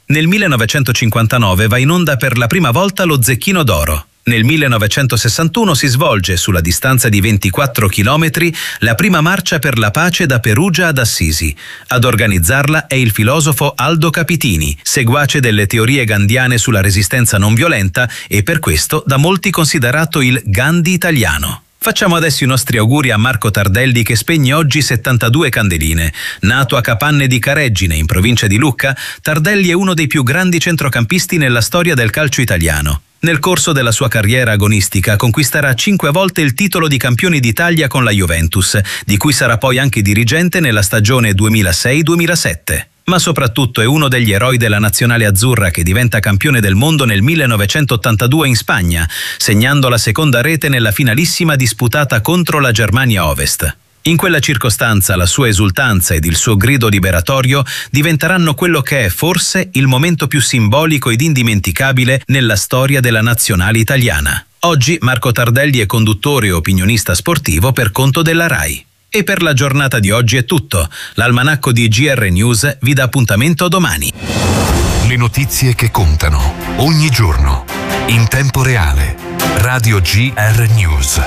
Nel 1959 va in onda per la prima volta lo Zecchino d'Oro. Nel 1961 si svolge, sulla distanza di 24 chilometri, la prima marcia per la pace da Perugia ad Assisi. Ad organizzarla è il filosofo Aldo Capitini, seguace delle teorie gandhiane sulla resistenza non violenta e per questo da molti considerato il Gandhi italiano. Facciamo adesso i nostri auguri a Marco Tardelli, che spegne oggi 72 candeline. Nato a Capanne di Careggine, in provincia di Lucca, Tardelli è uno dei più grandi centrocampisti nella storia del calcio italiano. Nel corso della sua carriera agonistica conquisterà 5 volte il titolo di campione d'Italia con la Juventus, di cui sarà poi anche dirigente nella stagione 2006-2007. Ma soprattutto è uno degli eroi della nazionale azzurra, che diventa campione del mondo nel 1982 in Spagna, segnando la seconda rete nella finalissima disputata contro la Germania Ovest. In quella circostanza la sua esultanza ed il suo grido liberatorio diventeranno quello che è forse il momento più simbolico ed indimenticabile nella storia della nazionale italiana. Oggi Marco Tardelli è conduttore e opinionista sportivo per conto della RAI. E per la giornata di oggi è tutto. L'almanacco di GR News vi dà appuntamento domani. Le notizie che contano ogni giorno, in tempo reale. Radio GR News.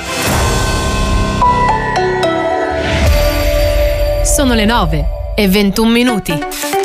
Sono le 9:21.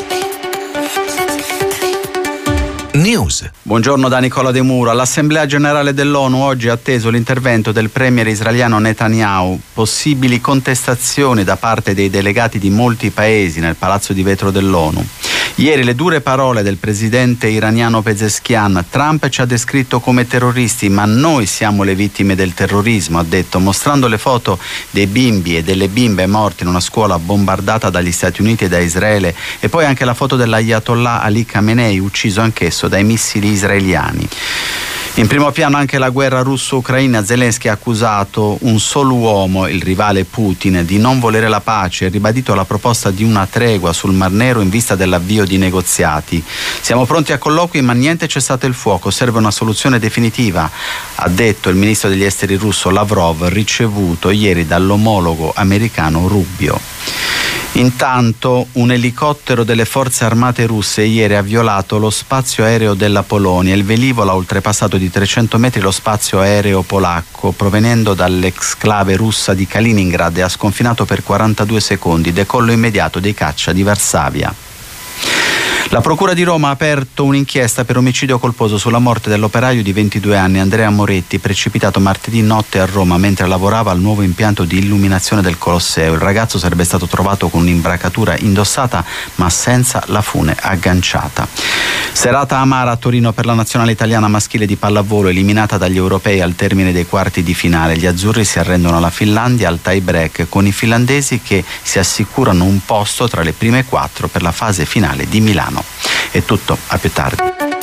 News. Buongiorno da Nicola De Muro. All'Assemblea Generale dell'ONU oggi è atteso l'intervento del premier israeliano Netanyahu. Possibili contestazioni da parte dei delegati di molti paesi nel Palazzo di Vetro dell'ONU. Ieri le dure parole del presidente iraniano Pezeshkian. Trump ci ha descritto come terroristi, ma noi siamo le vittime del terrorismo, ha detto, mostrando le foto dei bimbi e delle bimbe morti in una scuola bombardata dagli Stati Uniti e da Israele, e poi anche la foto dell'Ayatollah Ali Khamenei, ucciso anch'esso dai missili israeliani. In primo piano anche la guerra russo-ucraina. Zelensky ha accusato un solo uomo, il rivale Putin, di non volere la pace e ribadito la proposta di una tregua sul Mar Nero in vista dell'avvio di negoziati. Siamo pronti a colloqui, ma niente cessate il fuoco, serve una soluzione definitiva, ha detto il ministro degli esteri russo Lavrov, ricevuto ieri dall'omologo americano Rubio. Intanto un elicottero delle forze armate russe ieri ha violato lo spazio aereo della Polonia. Il velivolo ha oltrepassato di 300 metri lo spazio aereo polacco provenendo dall'exclave russa di Kaliningrad e ha sconfinato per 42 secondi. Decollo immediato dei caccia di Varsavia. La Procura di Roma ha aperto un'inchiesta per omicidio colposo sulla morte dell'operaio di 22 anni Andrea Moretti, precipitato martedì notte a Roma mentre lavorava al nuovo impianto di illuminazione del Colosseo. Il ragazzo sarebbe stato trovato con un'imbracatura indossata ma senza la fune agganciata. Serata amara a Torino per la nazionale italiana maschile di pallavolo, eliminata dagli europei al termine dei quarti di finale. Gli azzurri si arrendono alla Finlandia al tie break, con i finlandesi che si assicurano un posto tra le prime 4 per la fase finale di Milano. È tutto, a più tardi.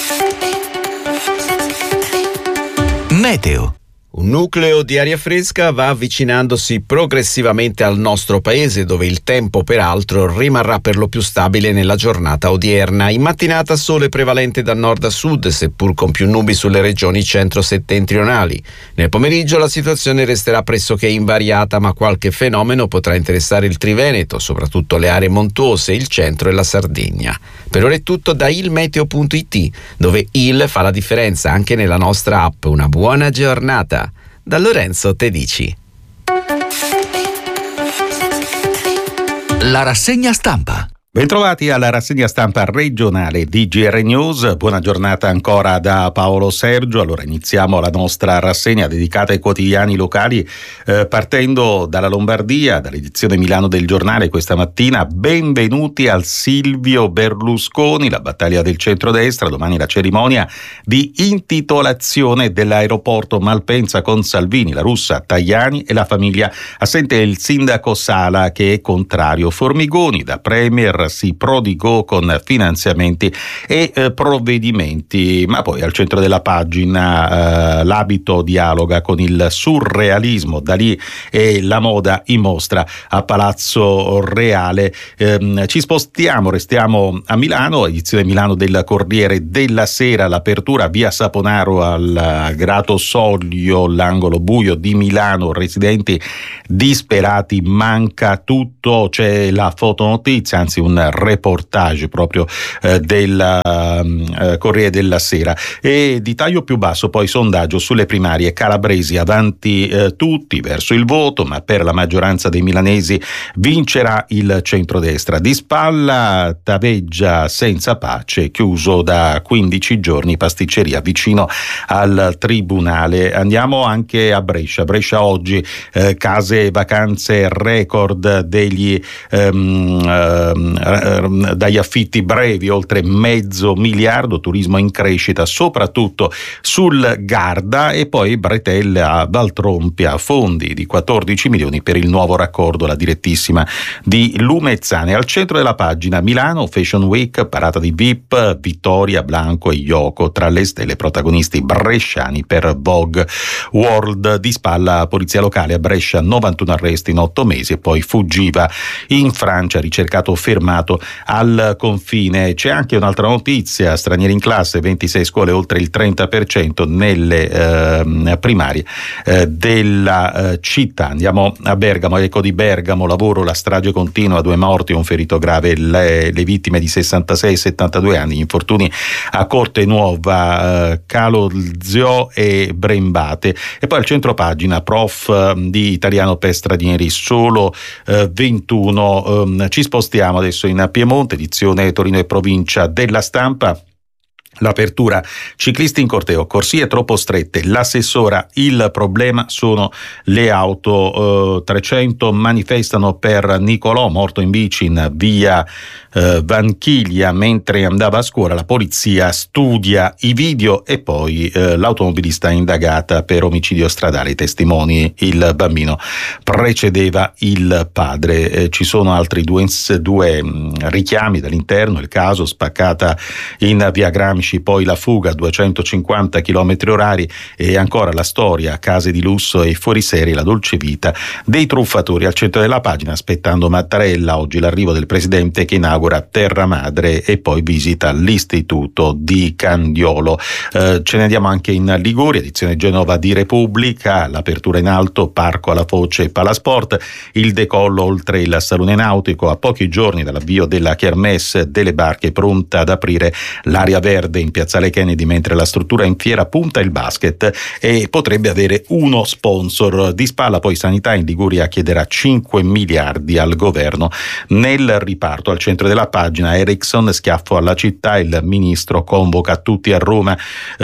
Meteo. Un nucleo di aria fresca va avvicinandosi progressivamente al nostro paese, dove il tempo peraltro rimarrà per lo più stabile nella giornata odierna. In mattinata sole prevalente da nord a sud, seppur con più nubi sulle regioni centro-settentrionali. Nel pomeriggio la situazione resterà pressoché invariata, ma qualche fenomeno potrà interessare il Triveneto, soprattutto le aree montuose, il centro e la Sardegna. Per ora è tutto da ilmeteo.it, dove il fa la differenza anche nella nostra app. Una buona giornata. Da Lorenzo Tedici. La rassegna stampa. Bentrovati alla rassegna stampa regionale di GR News. Buona giornata ancora da Paolo Sergio. Allora iniziamo la nostra rassegna dedicata ai quotidiani locali, partendo dalla Lombardia, dall'edizione Milano del Giornale questa mattina. Benvenuti al Silvio Berlusconi, la battaglia del centrodestra. Domani la cerimonia di intitolazione dell'aeroporto Malpensa con Salvini, la Russa, Tajani e la famiglia. Assente il sindaco Sala, che è contrario. Formigoni, da premier si prodigò con finanziamenti e provvedimenti, ma poi al centro della pagina l'abito dialoga con il surrealismo. Dalì e la moda in mostra a Palazzo Reale. Ci spostiamo, restiamo a Milano, edizione Milano del Corriere della Sera. L'apertura via Saponaro al Grato Soglio, l'angolo buio di Milano, residenti disperati, manca tutto. C'è la fotonotizia, anzi un un reportage proprio del Corriere della Sera. E di taglio più basso poi sondaggio sulle primarie calabresi, avanti tutti verso il voto, ma per la maggioranza dei milanesi vincerà il centrodestra. Di spalla Taveggia senza pace, chiuso da 15 giorni, pasticceria vicino al tribunale. Andiamo anche a Brescia oggi, case e vacanze record dagli affitti brevi, oltre $500 milioni, turismo in crescita soprattutto sul Garda, e poi bretelle a Valtrompia, fondi di 14 milioni per il nuovo raccordo, la direttissima di Lumezzane. Al centro della pagina Milano Fashion Week, parata di VIP, Vittoria, Blanco e Yoko tra le stelle, protagonisti bresciani per Vogue World. Di spalla polizia locale a Brescia, 91 arresti in 8 mesi, e poi fuggiva in Francia, ricercato fermato al confine. C'è anche un'altra notizia: stranieri in classe, 26 scuole, oltre il 30% nelle primarie della città. Andiamo a Bergamo, Eco di Bergamo, lavoro, la strage continua, 2 morti, un ferito grave, le vittime di 66 e 72 anni, gli infortuni a Corte Nuova, Calolzio e Brembate. E poi al centro pagina prof di italiano per stranieri, solo 21. Ci spostiamo adesso in Piemonte, edizione Torino e provincia della Stampa. L'apertura, ciclisti in corteo, corsie troppo strette, l'assessora, il problema sono le auto. 300 manifestano per Nicolò, morto in bici in via Vanchiglia mentre andava a scuola. La polizia studia i video, e poi l'automobilista indagata per omicidio stradale. I testimoni: il bambino precedeva il padre. Ci sono altri due richiami dall'interno, il caso, spaccata in via Gramsci, poi la fuga a 250 km/h, e ancora la storia, case di lusso e fuoriserie, la dolce vita dei truffatori. Al centro della pagina, aspettando Mattarella, oggi l'arrivo del presidente che inaugura Terra Madre e poi visita l'istituto di Candiolo. Ce ne andiamo anche in Liguria, edizione Genova di Repubblica, l'apertura in alto, Parco alla Foce e Palasport, il decollo oltre il salone nautico, a pochi giorni dall'avvio della Kermesse delle barche, pronta ad aprire l'area verde in piazzale Kennedy, mentre la struttura in fiera punta il basket e potrebbe avere uno sponsor. Di spalla poi sanità, in Liguria chiederà 5 miliardi al governo nel riparto. Al centro della pagina Ericsson, schiaffo alla città, il ministro convoca tutti a Roma.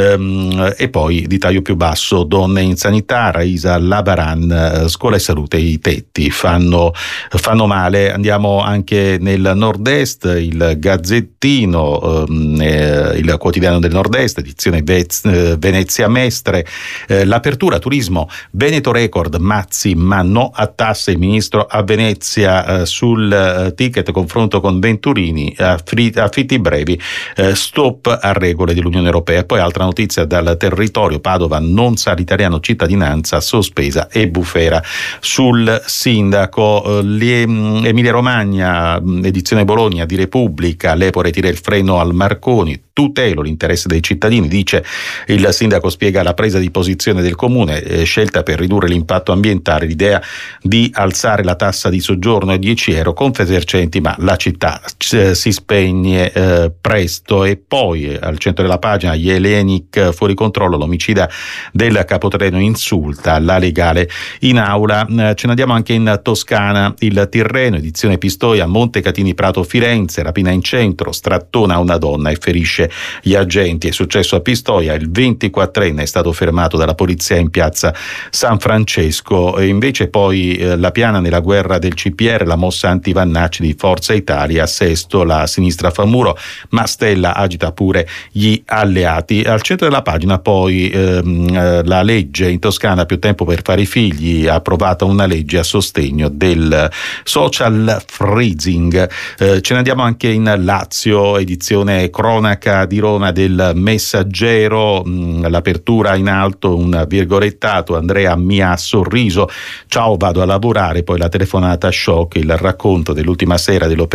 E poi di taglio più basso, donne in sanità, Raisa Labaran, scuola e salute, i tetti fanno male. Andiamo anche nel nord-est, il Gazzettino, il quotidiano del nord-est, edizione Venezia Mestre, l'apertura turismo, Veneto record, Mazzi ma no a tasse, il ministro a Venezia sul ticket, confronto con Venturini, affitti brevi, stop a regole dell'Unione Europea. Poi altra notizia dal territorio, Padova, non sa l'italiano, cittadinanza sospesa, e bufera sul sindaco. Emilia Romagna, edizione Bologna di Repubblica, l'Epore tira il freno al Marconi, tutelo l'interesse dei cittadini, dice il sindaco, spiega la presa di posizione del comune, scelta per ridurre l'impatto ambientale, l'idea di alzare la tassa di soggiorno a €10, Confesercenti, ma la città si spegne presto. E poi al centro della pagina, Jelinek fuori controllo, l'omicida del capotreno insulta la legale in aula. Ce ne andiamo anche in Toscana, il Tirreno, edizione Pistoia, Montecatini Prato Firenze, rapina in centro, strattona una donna e ferisce gli agenti. È successo a Pistoia, il 24enne è stato fermato dalla polizia in piazza San Francesco. E invece poi la piana nella guerra del CPR, la mossa anti-Vannacci di Forza Italia, a Sesto la sinistra fa muro, ma Stella agita pure gli alleati. Al centro della pagina poi la legge in Toscana, più tempo per fare i figli, ha approvato una legge a sostegno del social freezing. Ce ne andiamo anche in Lazio, edizione cronaca di Roma del Messaggero, l'apertura in alto, un virgolettato, Andrea mi ha sorriso, ciao vado a lavorare, poi la telefonata shock, il racconto dell'ultima sera dell'operaio morto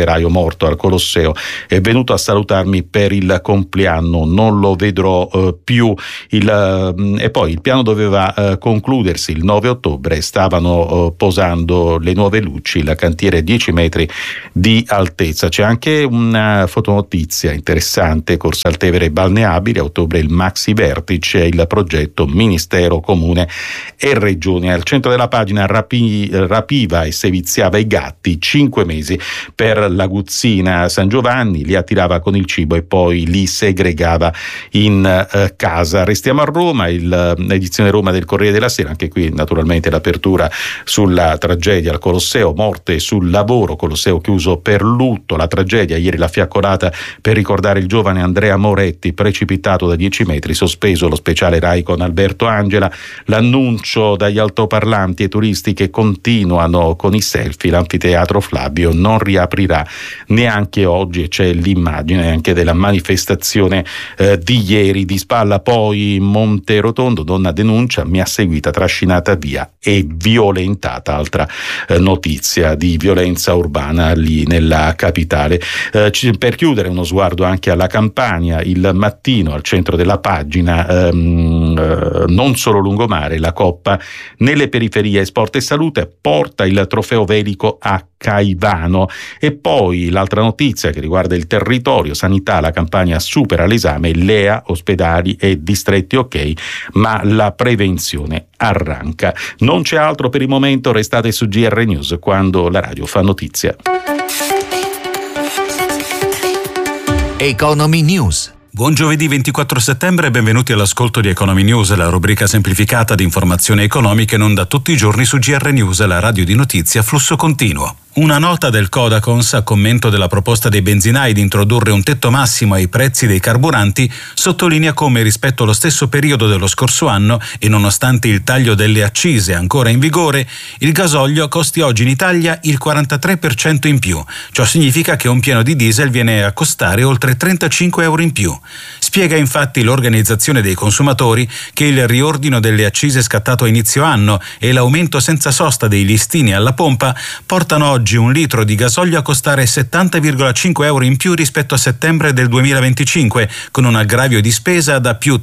morto al Colosseo, è venuto a salutarmi per il compleanno, non lo vedrò più. E poi il piano doveva concludersi il 9 ottobre, stavano posando le nuove luci, la cantiere 10 metri di altezza. C'è anche una fotonotizia interessante: Corsa al Tevere balneabile, a ottobre il Maxi Vertice, il progetto Ministero, Comune e Regione. Al centro della pagina rapiva e seviziava i gatti, 5 mesi per l'Aguzzina San Giovanni, li attirava con il cibo e poi li segregava in casa. Restiamo a Roma, l'edizione Roma del Corriere della Sera, anche qui naturalmente l'apertura sulla tragedia al Colosseo, morte sul lavoro, Colosseo chiuso per lutto, la tragedia, ieri la fiaccolata per ricordare il giovane Andrea Moretti precipitato da 10 metri, sospeso lo speciale Rai con Alberto Angela, l'annuncio dagli altoparlanti ai turisti che continuano con i selfie, l'anfiteatro Flavio non riaprirà neanche oggi, e c'è l'immagine anche della manifestazione di ieri. Di spalla poi Monterotondo, donna denuncia, mi ha seguita, trascinata via e violentata, altra notizia di violenza urbana lì nella capitale. Per chiudere uno sguardo anche alla Campania, il Mattino al centro della pagina, non solo lungomare, la Coppa nelle periferie, sport e salute porta il trofeo velico a Caivano. E poi l'altra notizia che riguarda il territorio, sanità, la Campania supera l'esame, LEA, ospedali e distretti ok, ma la prevenzione arranca. Non c'è altro per il momento, restate su GR News quando la radio fa notizia. Economy News. Buon giovedì 24 settembre e benvenuti all'ascolto di Economy News, la rubrica semplificata di informazioni economiche in onda tutti i giorni su GR News, la radio di notizie a flusso continuo. Una nota del Codacons a commento della proposta dei benzinai di introdurre un tetto massimo ai prezzi dei carburanti sottolinea come rispetto allo stesso periodo dello scorso anno e nonostante il taglio delle accise ancora in vigore, il gasolio costi oggi in Italia il 43% in più. Ciò significa che un pieno di diesel viene a costare oltre 35 euro in più. Spiega infatti l'Organizzazione dei Consumatori che il riordino delle accise scattato a inizio anno e l'aumento senza sosta dei listini alla pompa portano oggi un litro di gasolio a costare 70,5 euro in più rispetto a settembre del 2025, con un aggravio di spesa da più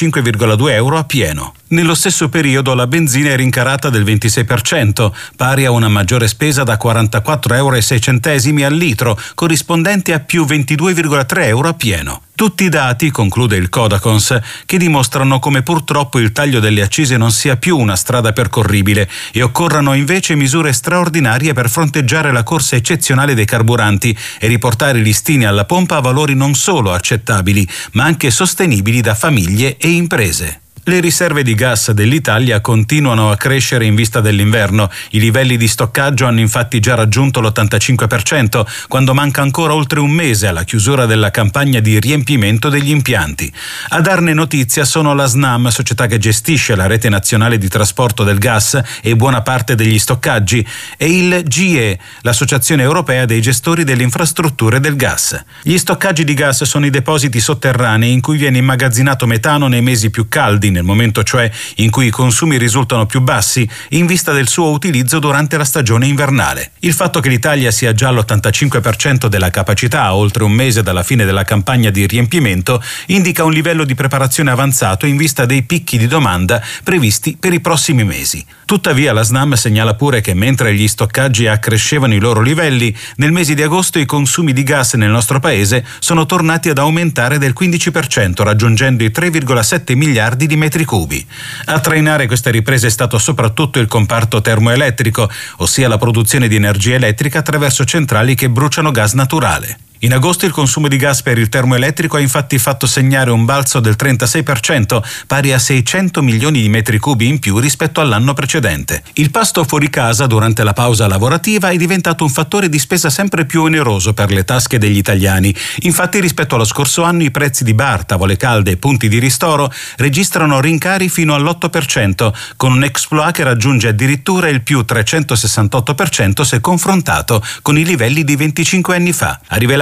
35,2 euro a pieno. Nello stesso periodo la benzina è rincarata del 26%, pari a una maggiore spesa da 44,06 euro al litro, corrispondente a più 22,3 euro a pieno. Tutti i dati, conclude il Codacons, che dimostrano come purtroppo il taglio delle accise non sia più una strada percorribile e occorrano invece misure straordinarie per fronteggiare la corsa eccezionale dei carburanti e riportare i listini alla pompa a valori non solo accettabili, ma anche sostenibili da famiglie e imprese. Le riserve di gas dell'Italia continuano a crescere in vista dell'inverno. I livelli di stoccaggio hanno infatti già raggiunto l'85%, quando manca ancora oltre un mese alla chiusura della campagna di riempimento degli impianti. A darne notizia sono la SNAM, società che gestisce la rete nazionale di trasporto del gas e buona parte degli stoccaggi, e il GE, l'Associazione Europea dei Gestori delle Infrastrutture del Gas. Gli stoccaggi di gas sono i depositi sotterranei in cui viene immagazzinato metano nei mesi più caldi, nel momento cioè in cui i consumi risultano più bassi in vista del suo utilizzo durante la stagione invernale. Il fatto che l'Italia sia già all'85% della capacità a oltre un mese dalla fine della campagna di riempimento indica un livello di preparazione avanzato in vista dei picchi di domanda previsti per i prossimi mesi. Tuttavia la SNAM segnala pure che mentre gli stoccaggi accrescevano i loro livelli, nel mese di agosto i consumi di gas nel nostro paese sono tornati ad aumentare del 15%, raggiungendo i 3,7 miliardi di metri cubi. A trainare questa ripresa è stato soprattutto il comparto termoelettrico, ossia la produzione di energia elettrica attraverso centrali che bruciano gas naturale. In agosto il consumo di gas per il termoelettrico ha infatti fatto segnare un balzo del 36%, pari a 600 milioni di metri cubi in più rispetto all'anno precedente. Il pasto fuori casa durante la pausa lavorativa è diventato un fattore di spesa sempre più oneroso per le tasche degli italiani. Infatti rispetto allo scorso anno i prezzi di bar, tavole calde e punti di ristoro registrano rincari fino all'8%, con un exploit che raggiunge addirittura il più 368% se confrontato con i livelli di 25 anni fa. A rivelare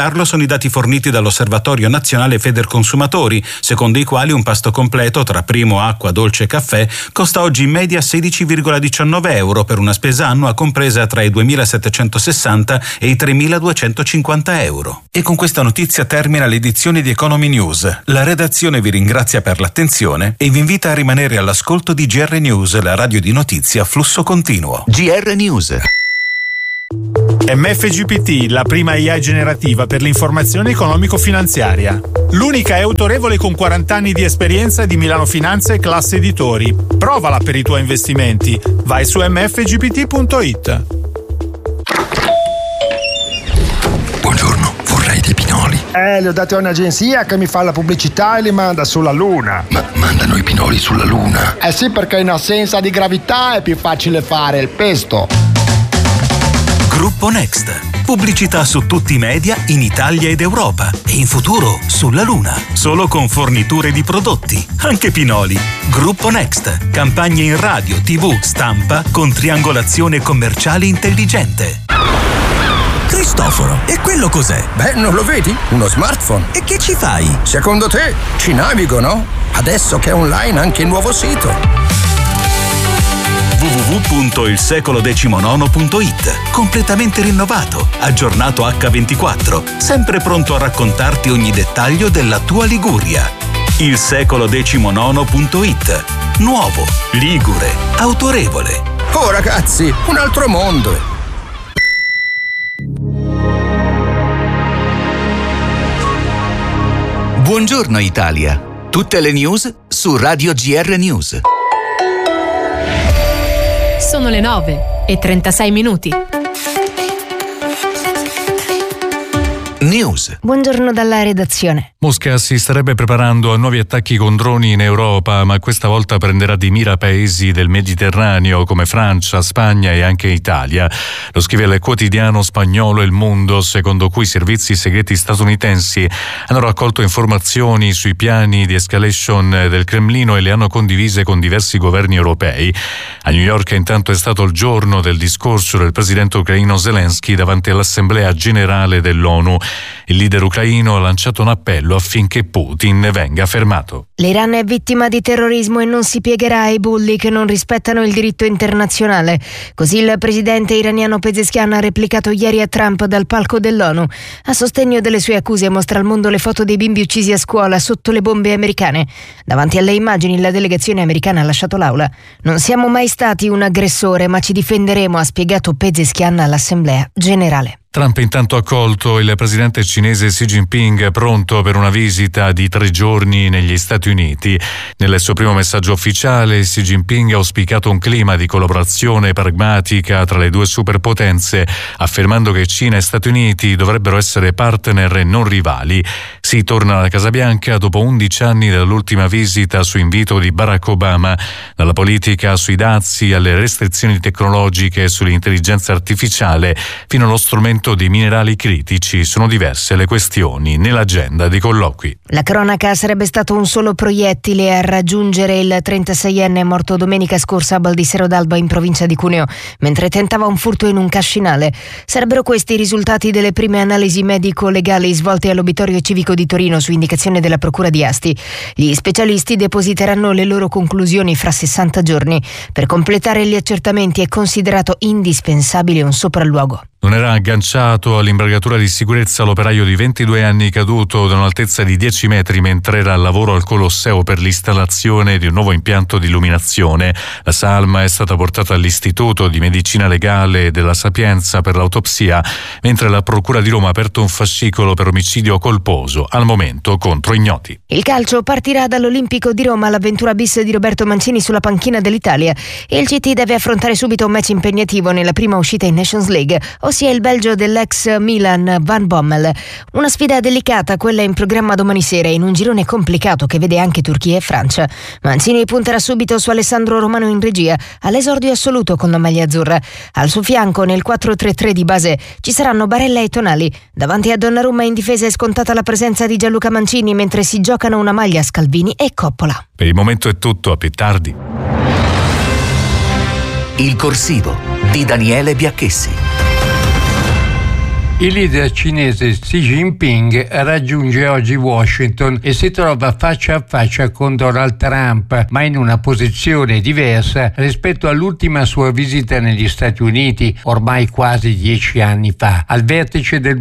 spiegarlo sono i dati forniti dall'Osservatorio Nazionale Federconsumatori, secondo i quali un pasto completo tra primo, acqua, dolce e caffè costa oggi in media 16,19 euro per una spesa annua compresa tra i 2.760 e i 3.250 euro. E con questa notizia termina l'edizione di Economy News. La redazione vi ringrazia per l'attenzione e vi invita a rimanere all'ascolto di GR News, la radio di notizie a flusso continuo. GR News. MFGPT, la prima AI generativa per l'informazione economico-finanziaria. L'unica è autorevole con 40 anni di esperienza di Milano Finanza e Classe Editori. Provala per i tuoi investimenti. Vai su mfgpt.it. Buongiorno, vorrei dei pinoli. Li ho dati a un'agenzia che mi fa la pubblicità e li manda sulla Luna. Ma mandano i pinoli sulla Luna? Sì, perché in assenza di gravità è più facile fare il pesto. Gruppo Next. Pubblicità su tutti i media in Italia ed Europa e in futuro sulla Luna. Solo con forniture di prodotti, anche pinoli. Gruppo Next. Campagne in radio, TV, stampa con triangolazione commerciale intelligente. Cristoforo, e quello cos'è? Beh, non lo vedi? Uno smartphone. E che ci fai? Secondo te ci navigo, no? Adesso che è online anche il nuovo sito. www.ilsecolo19.it. Completamente rinnovato, aggiornato H24, sempre pronto a raccontarti ogni dettaglio della tua Liguria. Ilsecolo19.it. Nuovo, ligure, autorevole. Oh ragazzi, un altro mondo. Buongiorno Italia. Tutte le news su Radio GR News. Sono le 9:36. News. Buongiorno dalla redazione. Mosca si starebbe preparando a nuovi attacchi con droni in Europa, ma questa volta prenderà di mira paesi del Mediterraneo come Francia, Spagna e anche Italia. Lo scrive il quotidiano spagnolo Il Mundo, secondo cui i servizi segreti statunitensi hanno raccolto informazioni sui piani di escalation del Cremlino e le hanno condivise con diversi governi europei. A New York intanto è stato il giorno del discorso del presidente ucraino Zelensky davanti all'Assemblea Generale dell'ONU. Il leader ucraino ha lanciato un appello affinché Putin venga fermato. L'Iran è vittima di terrorismo e non si piegherà ai bulli che non rispettano il diritto internazionale. Così il presidente iraniano Pezeshkian ha replicato ieri a Trump dal palco dell'ONU. A sostegno delle sue accuse mostra al mondo le foto dei bimbi uccisi a scuola sotto le bombe americane. Davanti alle immagini la delegazione americana ha lasciato l'aula. Non siamo mai stati un aggressore, ma ci difenderemo, ha spiegato Pezeshkian all'Assemblea Generale. Trump intanto ha accolto il presidente cinese Xi Jinping pronto per una visita di 3 giorni negli Stati Uniti. Nel suo primo messaggio ufficiale Xi Jinping ha auspicato un clima di collaborazione pragmatica tra le due superpotenze, affermando che Cina e Stati Uniti dovrebbero essere partner e non rivali. Xi torna alla Casa Bianca dopo 11 anni dall'ultima visita su invito di Barack Obama. Dalla politica sui dazi alle restrizioni tecnologiche e sull'intelligenza artificiale fino allo strumento dei minerali critici, sono diverse le questioni nell'agenda dei colloqui. La cronaca: sarebbe stato un solo proiettile a raggiungere il 36enne morto domenica scorsa a Baldissero d'Alba in provincia di Cuneo mentre tentava un furto in un cascinale. Sarebbero questi i risultati delle prime analisi medico-legali svolte all'Obitorio Civico di Torino su indicazione della Procura di Asti. Gli specialisti depositeranno le loro conclusioni fra 60 giorni. Per completare gli accertamenti è considerato indispensabile un sopralluogo. Non era agganciato all'imbragatura di sicurezza l'operaio di 22 anni caduto da un'altezza di 10 metri mentre era al lavoro al Colosseo per l'installazione di un nuovo impianto di illuminazione. La salma è stata portata all'Istituto di Medicina Legale della Sapienza per l'autopsia, mentre la Procura di Roma ha aperto un fascicolo per omicidio colposo, al momento contro ignoti. Il calcio: partirà dall'Olimpico di Roma l'avventura bis di Roberto Mancini sulla panchina dell'Italia. Il CT deve affrontare subito un match impegnativo nella prima uscita in Nations League, ossia il Belgio dell'ex Milan Van Bommel. Una sfida delicata quella in programma domani sera in un girone complicato che vede anche Turchia e Francia. Mancini punterà subito su Alessandro Romano in regia, all'esordio assoluto con la maglia azzurra. Al suo fianco nel 4-3-3 di base ci saranno Barella e Tonali. Davanti a Donnarumma in difesa è scontata la presenza di Gianluca Mancini mentre si giocano una maglia Scalvini e Coppola. Per il momento è tutto, a più tardi. Il corsivo di Daniele Biacchessi. Il leader cinese Xi Jinping raggiunge oggi Washington e si trova faccia a faccia con Donald Trump, ma in una posizione diversa rispetto all'ultima sua visita negli Stati Uniti, ormai quasi 10 anni fa. Al vertice del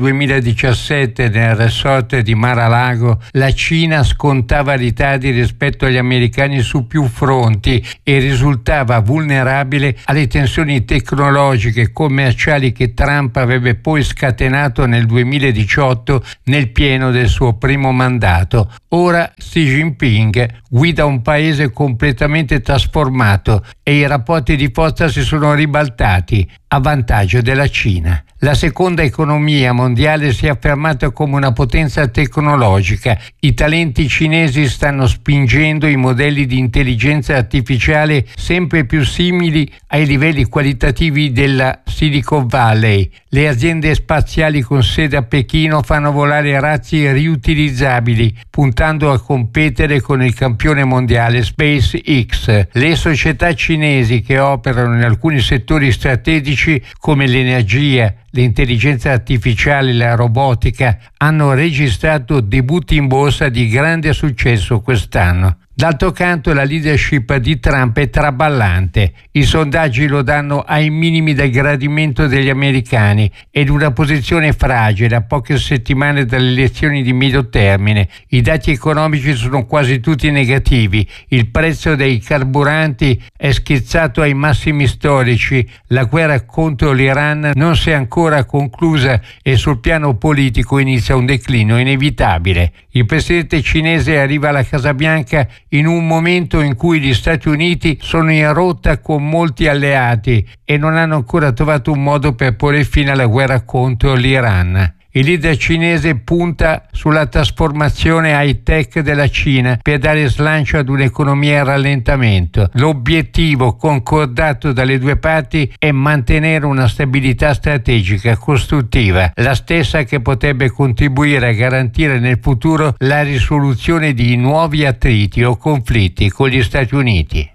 2017 nel resort di Mar-a-Lago, la Cina scontava ritardi rispetto agli americani su più fronti e risultava vulnerabile alle tensioni tecnologiche e commerciali che Trump avrebbe poi scatenato nel 2018 nel pieno del suo primo mandato. Ora Xi Jinping guida un paese completamente trasformato e i rapporti di forza si sono ribaltati a vantaggio della Cina. La seconda economia mondiale si è affermata come una potenza tecnologica. I talenti cinesi stanno spingendo i modelli di intelligenza artificiale sempre più simili ai livelli qualitativi della Silicon Valley. Le aziende spaziali con sede a Pechino fanno volare razzi riutilizzabili, puntando a competere con il campione mondiale SpaceX. Le società cinesi che operano in alcuni settori strategici come l'energia, l'intelligenza artificiale e la robotica hanno registrato debutti in borsa di grande successo quest'anno. D'altro canto la leadership di Trump è traballante. I sondaggi lo danno ai minimi del gradimento degli americani ed una posizione fragile a poche settimane dalle elezioni di medio termine. I dati economici sono quasi tutti negativi. Il prezzo dei carburanti è schizzato ai massimi storici. La guerra contro l'Iran non si è ancora conclusa e sul piano politico inizia un declino inevitabile. Il presidente cinese arriva alla Casa Bianca in un momento in cui gli Stati Uniti sono in rotta con molti alleati e non hanno ancora trovato un modo per porre fine alla guerra contro l'Iran. Il leader cinese punta sulla trasformazione high-tech della Cina per dare slancio ad un'economia in rallentamento. L'obiettivo concordato dalle due parti è mantenere una stabilità strategica costruttiva, la stessa che potrebbe contribuire a garantire nel futuro la risoluzione di nuovi attriti o conflitti con gli Stati Uniti.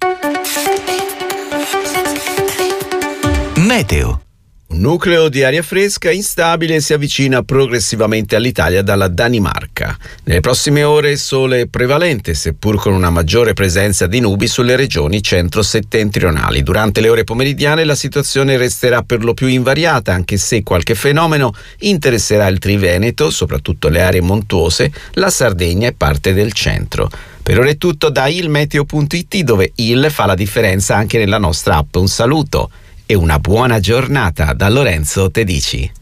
Meteo. Un nucleo di aria fresca instabile si avvicina progressivamente all'Italia dalla Danimarca. Nelle prossime ore sole prevalente, seppur con una maggiore presenza di nubi sulle regioni centro-settentrionali. Durante le ore pomeridiane la situazione resterà per lo più invariata, anche se qualche fenomeno interesserà il Triveneto, soprattutto le aree montuose, la Sardegna e parte del centro. Per ora è tutto da ilmeteo.it, dove il fa la differenza anche nella nostra app. Un saluto e una buona giornata da Lorenzo Tedici.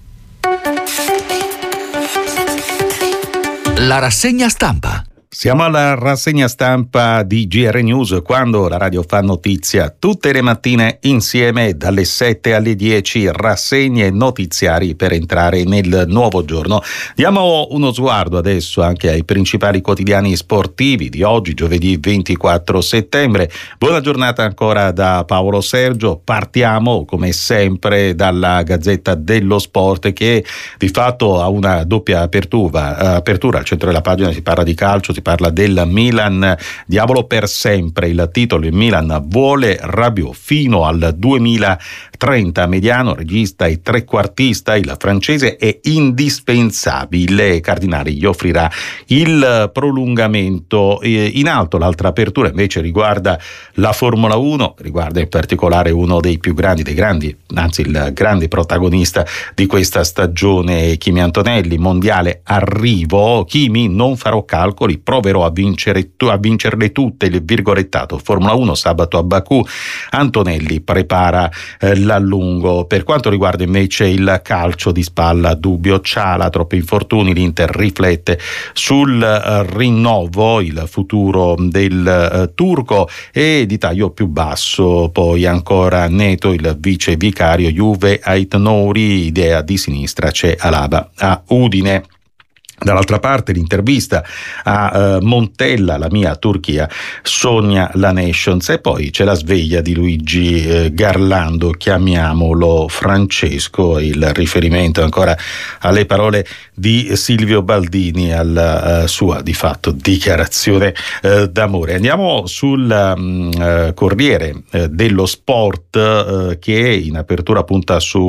La rassegna stampa. Siamo alla rassegna stampa di GR News, quando la radio fa notizia tutte le mattine insieme dalle 7 alle 10, rassegne notiziari per entrare nel nuovo giorno. Diamo uno sguardo adesso anche ai principali quotidiani sportivi di oggi, giovedì 24 settembre. Buona giornata ancora da Paolo Sergio. Partiamo come sempre dalla Gazzetta dello Sport, che di fatto ha una doppia apertura. Al centro della pagina si parla di calcio, si parla del Milan, diavolo per sempre il titolo. Il Milan vuole Rabiot fino al 2030, mediano, regista e trequartista, il francese è indispensabile. Cardinali gli offrirà il prolungamento. In alto l'altra apertura invece riguarda la Formula 1, riguarda in particolare uno dei più grandi, anzi il grande protagonista di questa stagione, Kimi Antonelli. Mondiale arrivo, Kimi, non farò calcoli, proverò a vincerle tutte, il virgolettato. Formula 1 sabato a Baku, Antonelli prepara l'allungo. Per quanto riguarda invece il calcio di spalla, dubbio Ciala, troppi infortuni, l'Inter riflette sul rinnovo, il futuro del turco. E di taglio più basso poi ancora Neto, il vice vicario, Juve Aït Nouri, idea di sinistra, c'è Alaba a Udine. Dall'altra parte l'intervista a Montella, la mia Turchia sogna la Nations, e poi c'è la sveglia di Luigi Garlando, chiamiamolo Francesco, il riferimento ancora alle parole di Silvio Baldini, alla sua di fatto dichiarazione d'amore. Andiamo sul Corriere dello Sport, che in apertura punta su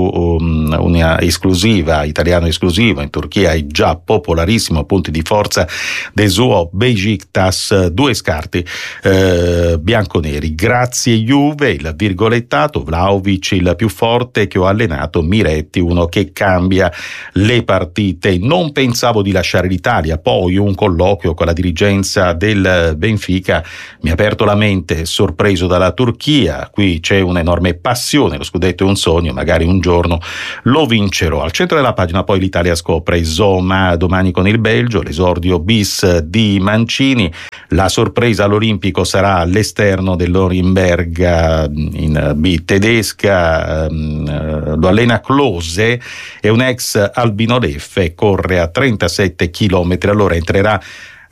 una esclusiva, italiano esclusivo, in Turchia è già popolarissimo, punti di forza del suo Beşiktaş, 2 scarti bianconeri. Grazie Juve, il virgolettato, Vlahovic il più forte che ho allenato, Miretti uno che cambia le partite. Non pensavo di lasciare l'Italia, poi un colloquio con la dirigenza del Benfica mi ha aperto la mente, sorpreso dalla Turchia, qui c'è un'enorme passione, lo scudetto è un sogno, magari un giorno lo vincerò. Al centro della pagina poi l'Italia scopre Zoma domani con il Belgio, l'esordio bis di Mancini, la sorpresa all'Olimpico sarà all'esterno dell'Orimberga in B tedesca, lo allena Klose, è un ex Albino Leffe, corre a 37 km all'ora, entrerà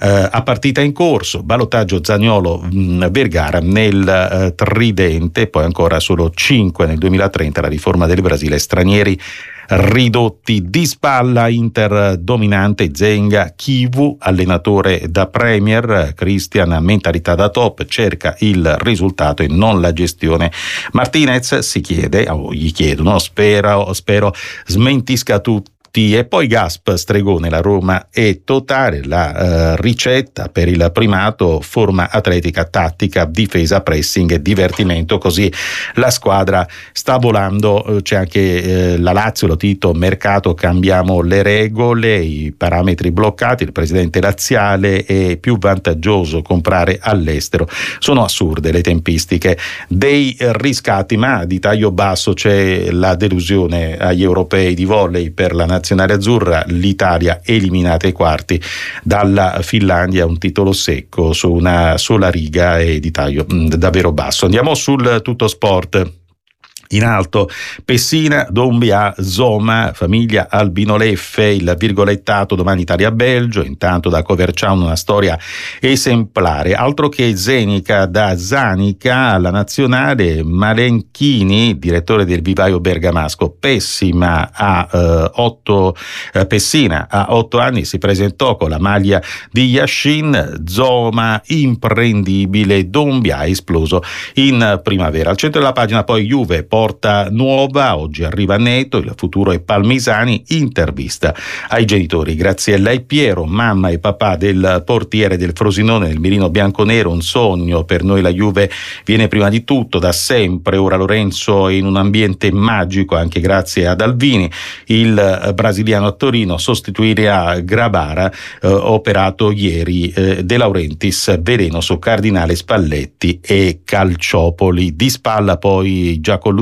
a partita in corso, ballottaggio Zaniolo-Vergara nel tridente, poi ancora solo 5 nel 2030, la riforma del Brasile, stranieri ridotti. Di spalla Inter dominante, Zenga, Chivu, allenatore da Premier, Christian mentalità da top, cerca il risultato e non la gestione. Martinez si chiede, o gli chiedono, spero smentisca tutti. E poi Gasp, stregone, la Roma è totale, la ricetta per il primato, forma atletica, tattica, difesa, pressing e divertimento, così la squadra sta volando. C'è anche la Lazio, lo Tito, mercato, cambiamo le regole, i parametri bloccati, il presidente laziale, è più vantaggioso comprare all'estero, sono assurde le tempistiche dei riscatti, ma di taglio basso c'è la delusione agli europei di volley per la nazionale azzurra, l'Italia eliminata ai quarti dalla Finlandia, un titolo secco su una sola riga e di taglio davvero basso. Andiamo sul Tutto Sport. In alto Pessina, Dombia, Zoma, famiglia Albino Leffe, il virgolettato domani Italia-Belgio, intanto da Coverciano una storia esemplare, altro che Zenica, da Zanica alla nazionale, Malenchini, direttore del vivaio bergamasco, Pessina a 8 anni si presentò con la maglia di Yashin, Zoma imprendibile, Dombia ha esploso in primavera. Al centro della pagina poi Juve, porta nuova, oggi arriva Neto, il futuro è Palmisani, intervista ai genitori, Graziella e Piero, mamma e papà del portiere del Frosinone nel mirino bianconero, un sogno per noi, la Juve viene prima di tutto, da sempre, ora Lorenzo è in un ambiente magico anche grazie ad Alvini, il brasiliano a Torino sostituirà Grabara, operato ieri De Laurentiis, veleno su Cardinale, Spalletti e Calciopoli. Di spalla poi già con l'Udinese,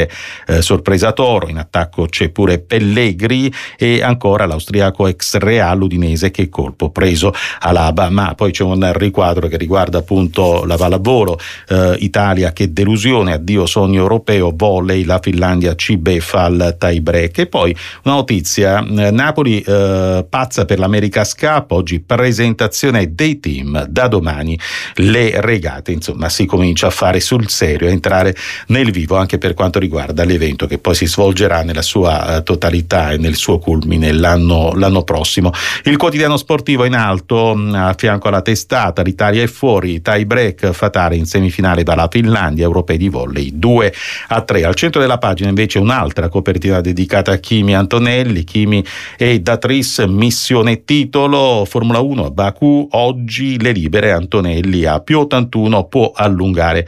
sorpresa Toro, in attacco c'è pure Pellegri e ancora l'austriaco ex Real Udinese, che colpo preso Alaba, ma poi c'è un riquadro che riguarda appunto la pallavolo, Italia che delusione, addio sogno europeo, volley, la Finlandia ci beffa al tie break. E poi una notizia, Napoli pazza per l'America Cup, oggi presentazione dei team, da domani le regate, insomma si comincia a fare sul serio, a entrare nel vivo anche per quanto riguarda l'evento che poi si svolgerà nella sua totalità e nel suo culmine l'anno prossimo. Il quotidiano sportivo in alto, a fianco alla testata, l'Italia è fuori, tie break fatale in semifinale dalla Finlandia, europei di volley 2-3. Al centro della pagina invece un'altra copertina dedicata a Kimi Antonelli, Kimi e Datris, missione titolo, Formula 1 a Baku, oggi le libere, Antonelli a più 81 può allungare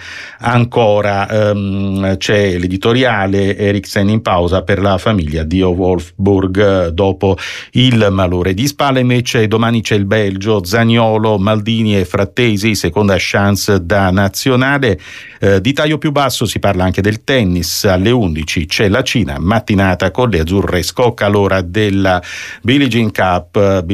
ancora. C'è l'editoriale Eriksen in pausa per la famiglia di Wolfsburg dopo il malore. Di spalla invece domani c'è il Belgio, Zaniolo, Maldini e Frattesi, seconda chance da nazionale. Di taglio più basso si parla anche del tennis, alle 11 c'è la Cina, mattinata con le azzurre, scocca l'ora della Billie Jean Cup,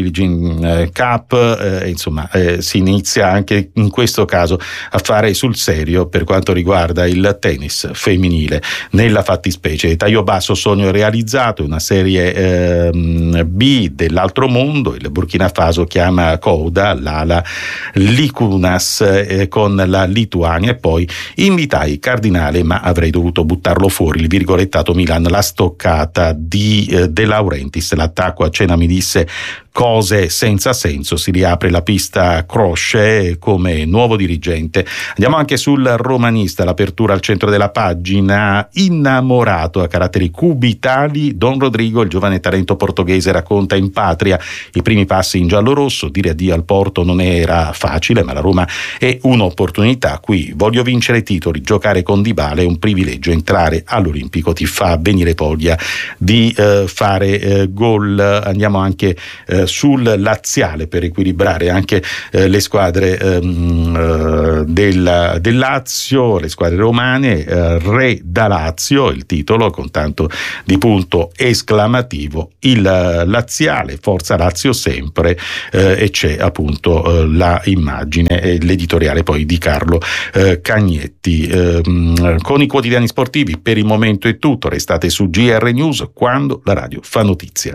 insomma si inizia anche in questo caso a fare sul serio per quanto riguarda il tennis femminile. civile nella fattispecie. Taglio basso, sogno realizzato, una serie B dell'altro mondo. Il Burkina Faso chiama Kouda l'ala Likunas con la Lituania, e poi invitai Cardinale ma avrei dovuto buttarlo fuori, il virgolettato Milan, la stoccata di De Laurentiis, l'attacco a cena mi disse cose senza senso, si riapre la pista Croce come nuovo dirigente. Andiamo anche sul romanista, l'apertura al centro della pagina, innamorato a caratteri cubitali, Don Rodrigo, il giovane talento portoghese, racconta in patria i primi passi in giallo-rosso. Dire addio al Porto non era facile, ma la Roma è un'opportunità. Qui voglio vincere titoli, giocare con Dybala è un privilegio, entrare all'Olimpico ti fa venire voglia di fare gol. Andiamo anche sul laziale per equilibrare anche le squadre del Lazio, le squadre romane. Re da Lazio, il titolo con tanto di punto esclamativo, il laziale, forza Lazio sempre, e c'è appunto la immagine e l'editoriale poi di Carlo Cagnetti. Con i quotidiani sportivi per il momento è tutto, restate su GR News quando la radio fa notizia.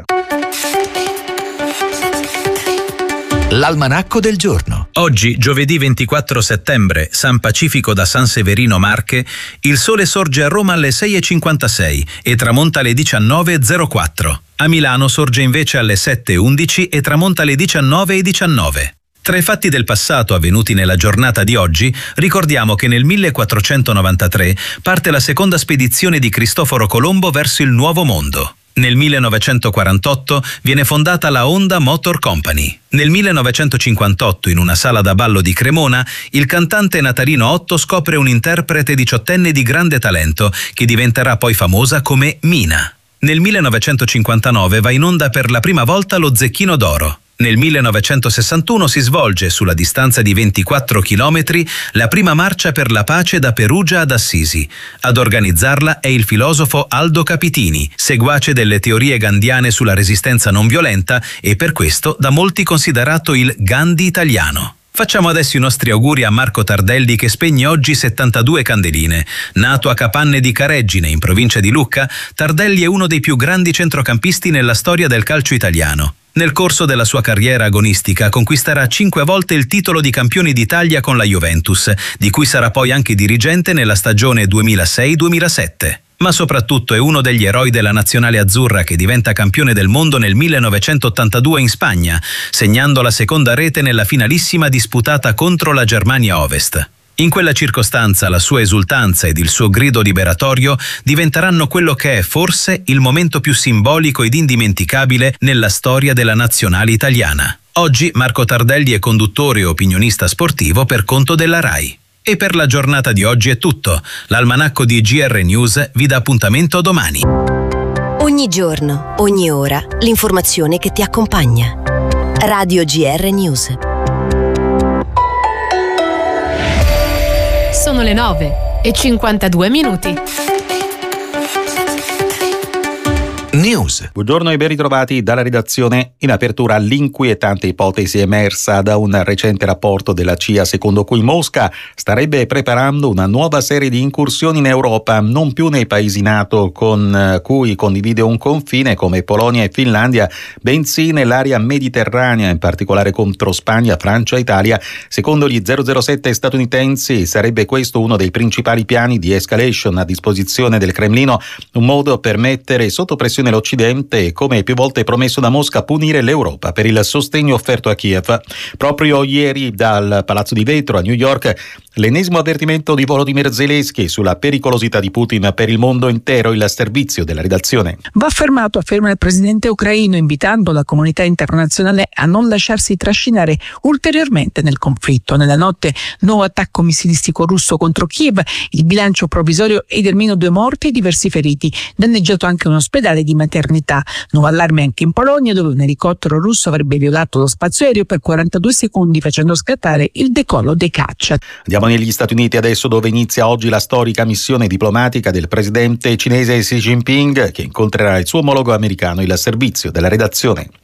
L'almanacco del giorno. Oggi, giovedì 24 settembre, San Pacifico da San Severino Marche, il sole sorge a Roma alle 6:56 e tramonta alle 19:04. A Milano sorge invece alle 7:11 e tramonta alle 19:19. Tra i fatti del passato avvenuti nella giornata di oggi, ricordiamo che nel 1493 parte la seconda spedizione di Cristoforo Colombo verso il Nuovo Mondo. Nel 1948 viene fondata la Honda Motor Company. Nel 1958, in una sala da ballo di Cremona, il cantante Natalino Otto scopre un interprete diciottenne di grande talento che diventerà poi famosa come Mina. Nel 1959 va in onda per la prima volta lo Zecchino d'Oro. Nel 1961 si svolge, sulla distanza di 24 chilometri, la prima marcia per la pace da Perugia ad Assisi. Ad organizzarla è il filosofo Aldo Capitini, seguace delle teorie gandhiane sulla resistenza non violenta e per questo da molti considerato il Gandhi italiano. Facciamo adesso i nostri auguri a Marco Tardelli che spegne oggi 72 candeline. Nato a Capanne di Careggine, in provincia di Lucca, Tardelli è uno dei più grandi centrocampisti nella storia del calcio italiano. Nel corso della sua carriera agonistica conquisterà 5 volte il titolo di campione d'Italia con la Juventus, di cui sarà poi anche dirigente nella stagione 2006-2007. Ma soprattutto è uno degli eroi della nazionale azzurra che diventa campione del mondo nel 1982 in Spagna, segnando la seconda rete nella finalissima disputata contro la Germania Ovest. In quella circostanza la sua esultanza ed il suo grido liberatorio diventeranno quello che è forse il momento più simbolico ed indimenticabile nella storia della nazionale italiana. Oggi Marco Tardelli è conduttore e opinionista sportivo per conto della RAI. E per la giornata di oggi è tutto. L'almanacco di GR News vi dà appuntamento domani. Ogni giorno, ogni ora, l'informazione che ti accompagna. Radio GR News. Sono le 9:52. News. Buongiorno e ben ritrovati dalla redazione. In apertura l'inquietante ipotesi emersa da un recente rapporto della CIA secondo cui Mosca starebbe preparando una nuova serie di incursioni in Europa, non più nei paesi NATO con cui condivide un confine come Polonia e Finlandia, bensì nell'area mediterranea, in particolare contro Spagna, Francia e Italia. Secondo gli 007 statunitensi sarebbe questo uno dei principali piani di escalation a disposizione del Cremlino, un modo per mettere sotto pressione l'Occidente e, come più volte promesso da Mosca, punire l'Europa per il sostegno offerto a Kiev. Proprio ieri dal Palazzo di Vetro a New York l'ennesimo avvertimento di Volodymyr Zelensky sulla pericolosità di Putin per il mondo intero. Il servizio della redazione. Va fermato, afferma il presidente ucraino, invitando la comunità internazionale a non lasciarsi trascinare ulteriormente nel conflitto. Nella notte, nuovo attacco missilistico russo contro Kiev, il bilancio provvisorio è di almeno 2 morti e diversi feriti, danneggiato anche un ospedale di maternità. Nuovo allarme anche in Polonia, dove un elicottero russo avrebbe violato lo spazio aereo per 42 secondi facendo scattare il decollo dei caccia. Andiamo negli Stati Uniti adesso, dove inizia oggi la storica missione diplomatica del presidente cinese Xi Jinping, che incontrerà il suo omologo americano. Il servizio della redazione.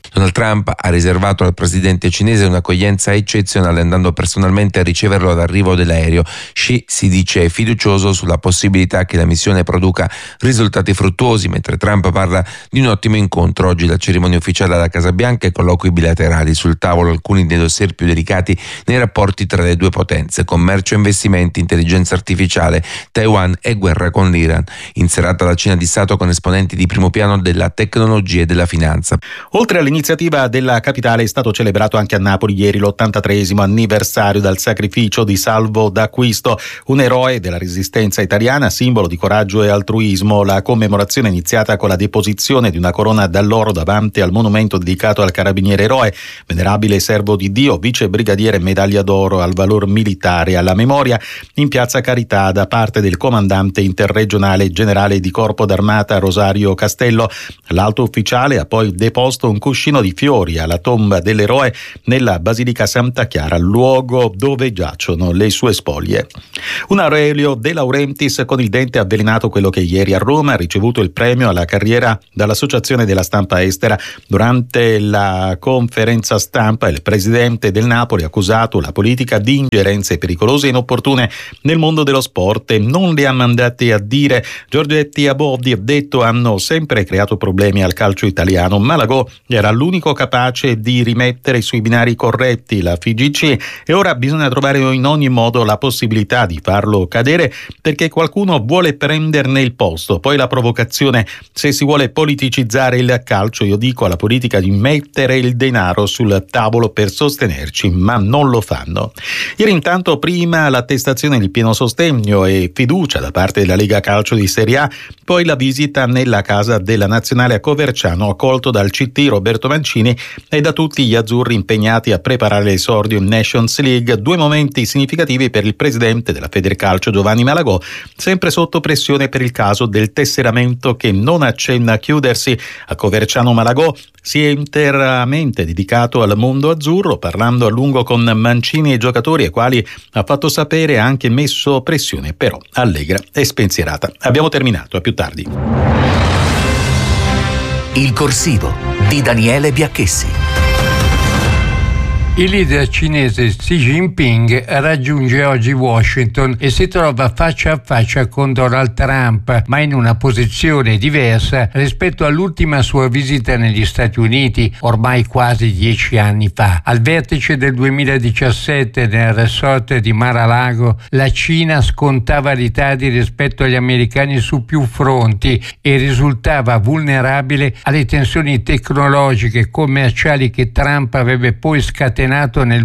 Donald Trump ha riservato al presidente cinese un'accoglienza eccezionale, andando personalmente a riceverlo all'arrivo dell'aereo. Xi si dice fiducioso sulla possibilità che la missione produca risultati fruttuosi, mentre Trump parla di un ottimo incontro. Oggi la cerimonia ufficiale alla Casa Bianca e colloqui bilaterali. Sul tavolo alcuni dei dossier più delicati nei rapporti tra le due potenze: commercio e investimenti, intelligenza artificiale, Taiwan e guerra con l'Iran. In serata la Cina di Stato con esponenti di primo piano della tecnologia e della finanza. Oltre all'iniziativa della capitale, è stato celebrato anche a Napoli ieri l'83esimo anniversario dal sacrificio di Salvo D'Acquisto, un eroe della resistenza italiana, simbolo di coraggio e altruismo. La commemorazione è iniziata con la deposizione di una corona d'alloro davanti al monumento dedicato al carabiniere eroe, venerabile servo di Dio, vice brigadiere medaglia d'oro al valor militare, alla memoria in piazza Carità da parte del comandante interregionale generale di Corpo d'Armata Rosario Castello. L'alto ufficiale ha poi deposto un cuscino di fiori alla tomba dell'eroe nella Basilica Santa Chiara, luogo dove giacciono le sue spoglie. Un Aurelio De Laurentiis con il dente avvelenato, quello che ieri a Roma ha ricevuto il premio alla carriera dall'Associazione della Stampa Estera. Durante la conferenza stampa il presidente del Napoli ha accusato la politica di ingerenze pericolose e inopportune nel mondo dello sport e non le ha mandate a dire. Giorgetti e Abodi, detto, hanno sempre creato problemi al calcio italiano. Malagò era l'unico capace di rimettere sui binari corretti la FIGC e ora bisogna trovare in ogni modo la possibilità di farlo cadere, perché qualcuno vuole prenderne il posto. Poi la provocazione: se si vuole politicizzare il calcio, io dico alla politica di mettere il denaro sul tavolo per sostenerci, ma non lo fanno. Ieri intanto prima l'attestazione di pieno sostegno e fiducia da parte della Lega Calcio di Serie A, poi la visita nella casa della Nazionale a Coverciano, accolto dal CT Roberto Mancini e da tutti gli azzurri impegnati a preparare l'esordio in Nations League. Due momenti significativi per il presidente della Federcalcio Giovanni Malagò, sempre sotto pressione per il caso del tesseramento che non accenna a chiudersi. A Coverciano Malagò si è interamente dedicato al mondo azzurro, parlando a lungo con Mancini e giocatori ai quali ha fatto sapere ha anche messo pressione, però allegra e spensierata. Abbiamo terminato, a più tardi. Il corsivo di Daniele Biacchessi. Il leader cinese Xi Jinping raggiunge oggi Washington e si trova faccia a faccia con Donald Trump, ma in una posizione diversa rispetto all'ultima sua visita negli Stati Uniti, ormai quasi 10 anni fa. Al vertice del 2017 nel resort di Mar-a-Lago, la Cina scontava ritardi rispetto agli americani su più fronti e risultava vulnerabile alle tensioni tecnologiche e commerciali che Trump avrebbe poi scatenato nel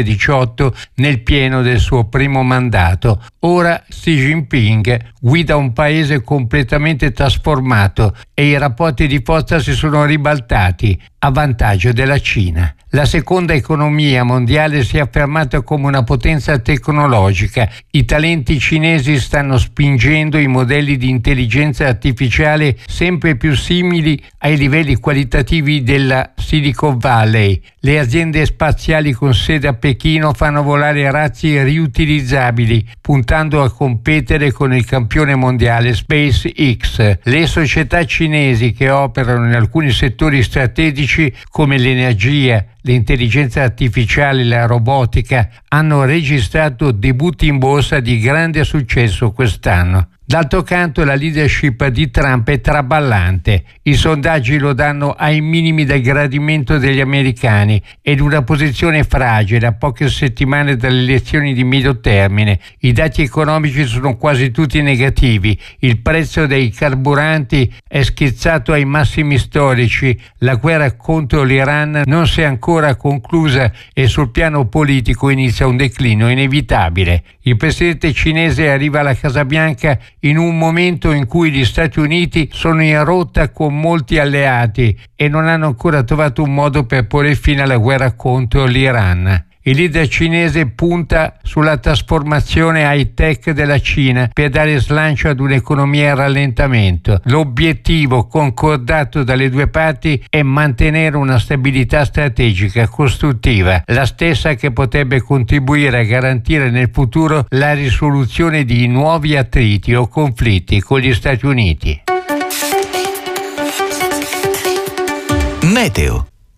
2018 nel pieno del suo primo mandato. Ora Xi Jinping guida un paese completamente trasformato e i rapporti di forza si sono ribaltati a vantaggio della Cina. La seconda economia mondiale si è affermata come una potenza tecnologica. I talenti cinesi stanno spingendo i modelli di intelligenza artificiale sempre più simili ai livelli qualitativi della Silicon Valley. Le aziende spaziali con sede a Pechino fanno volare razzi riutilizzabili, puntando a competere con il campione mondiale SpaceX. Le società cinesi che operano in alcuni settori strategici come l'energia, l'intelligenza artificiale e la robotica hanno registrato debutti in borsa di grande successo quest'anno. D'altro canto la leadership di Trump è traballante. I sondaggi lo danno ai minimi del gradimento degli americani ed una posizione fragile a poche settimane dalle elezioni di medio termine. I dati economici sono quasi tutti negativi. Il prezzo dei carburanti è schizzato ai massimi storici. La guerra contro l'Iran non si è ancora conclusa e sul piano politico inizia un declino inevitabile. Il presidente cinese arriva alla Casa Bianca in un momento in cui gli Stati Uniti sono in rotta con molti alleati e non hanno ancora trovato un modo per porre fine alla guerra contro l'Iran. Il leader cinese punta sulla trasformazione high-tech della Cina per dare slancio ad un'economia in rallentamento. L'obiettivo concordato dalle due parti è mantenere una stabilità strategica costruttiva, la stessa che potrebbe contribuire a garantire nel futuro la risoluzione di nuovi attriti o conflitti con gli Stati Uniti. Meteo.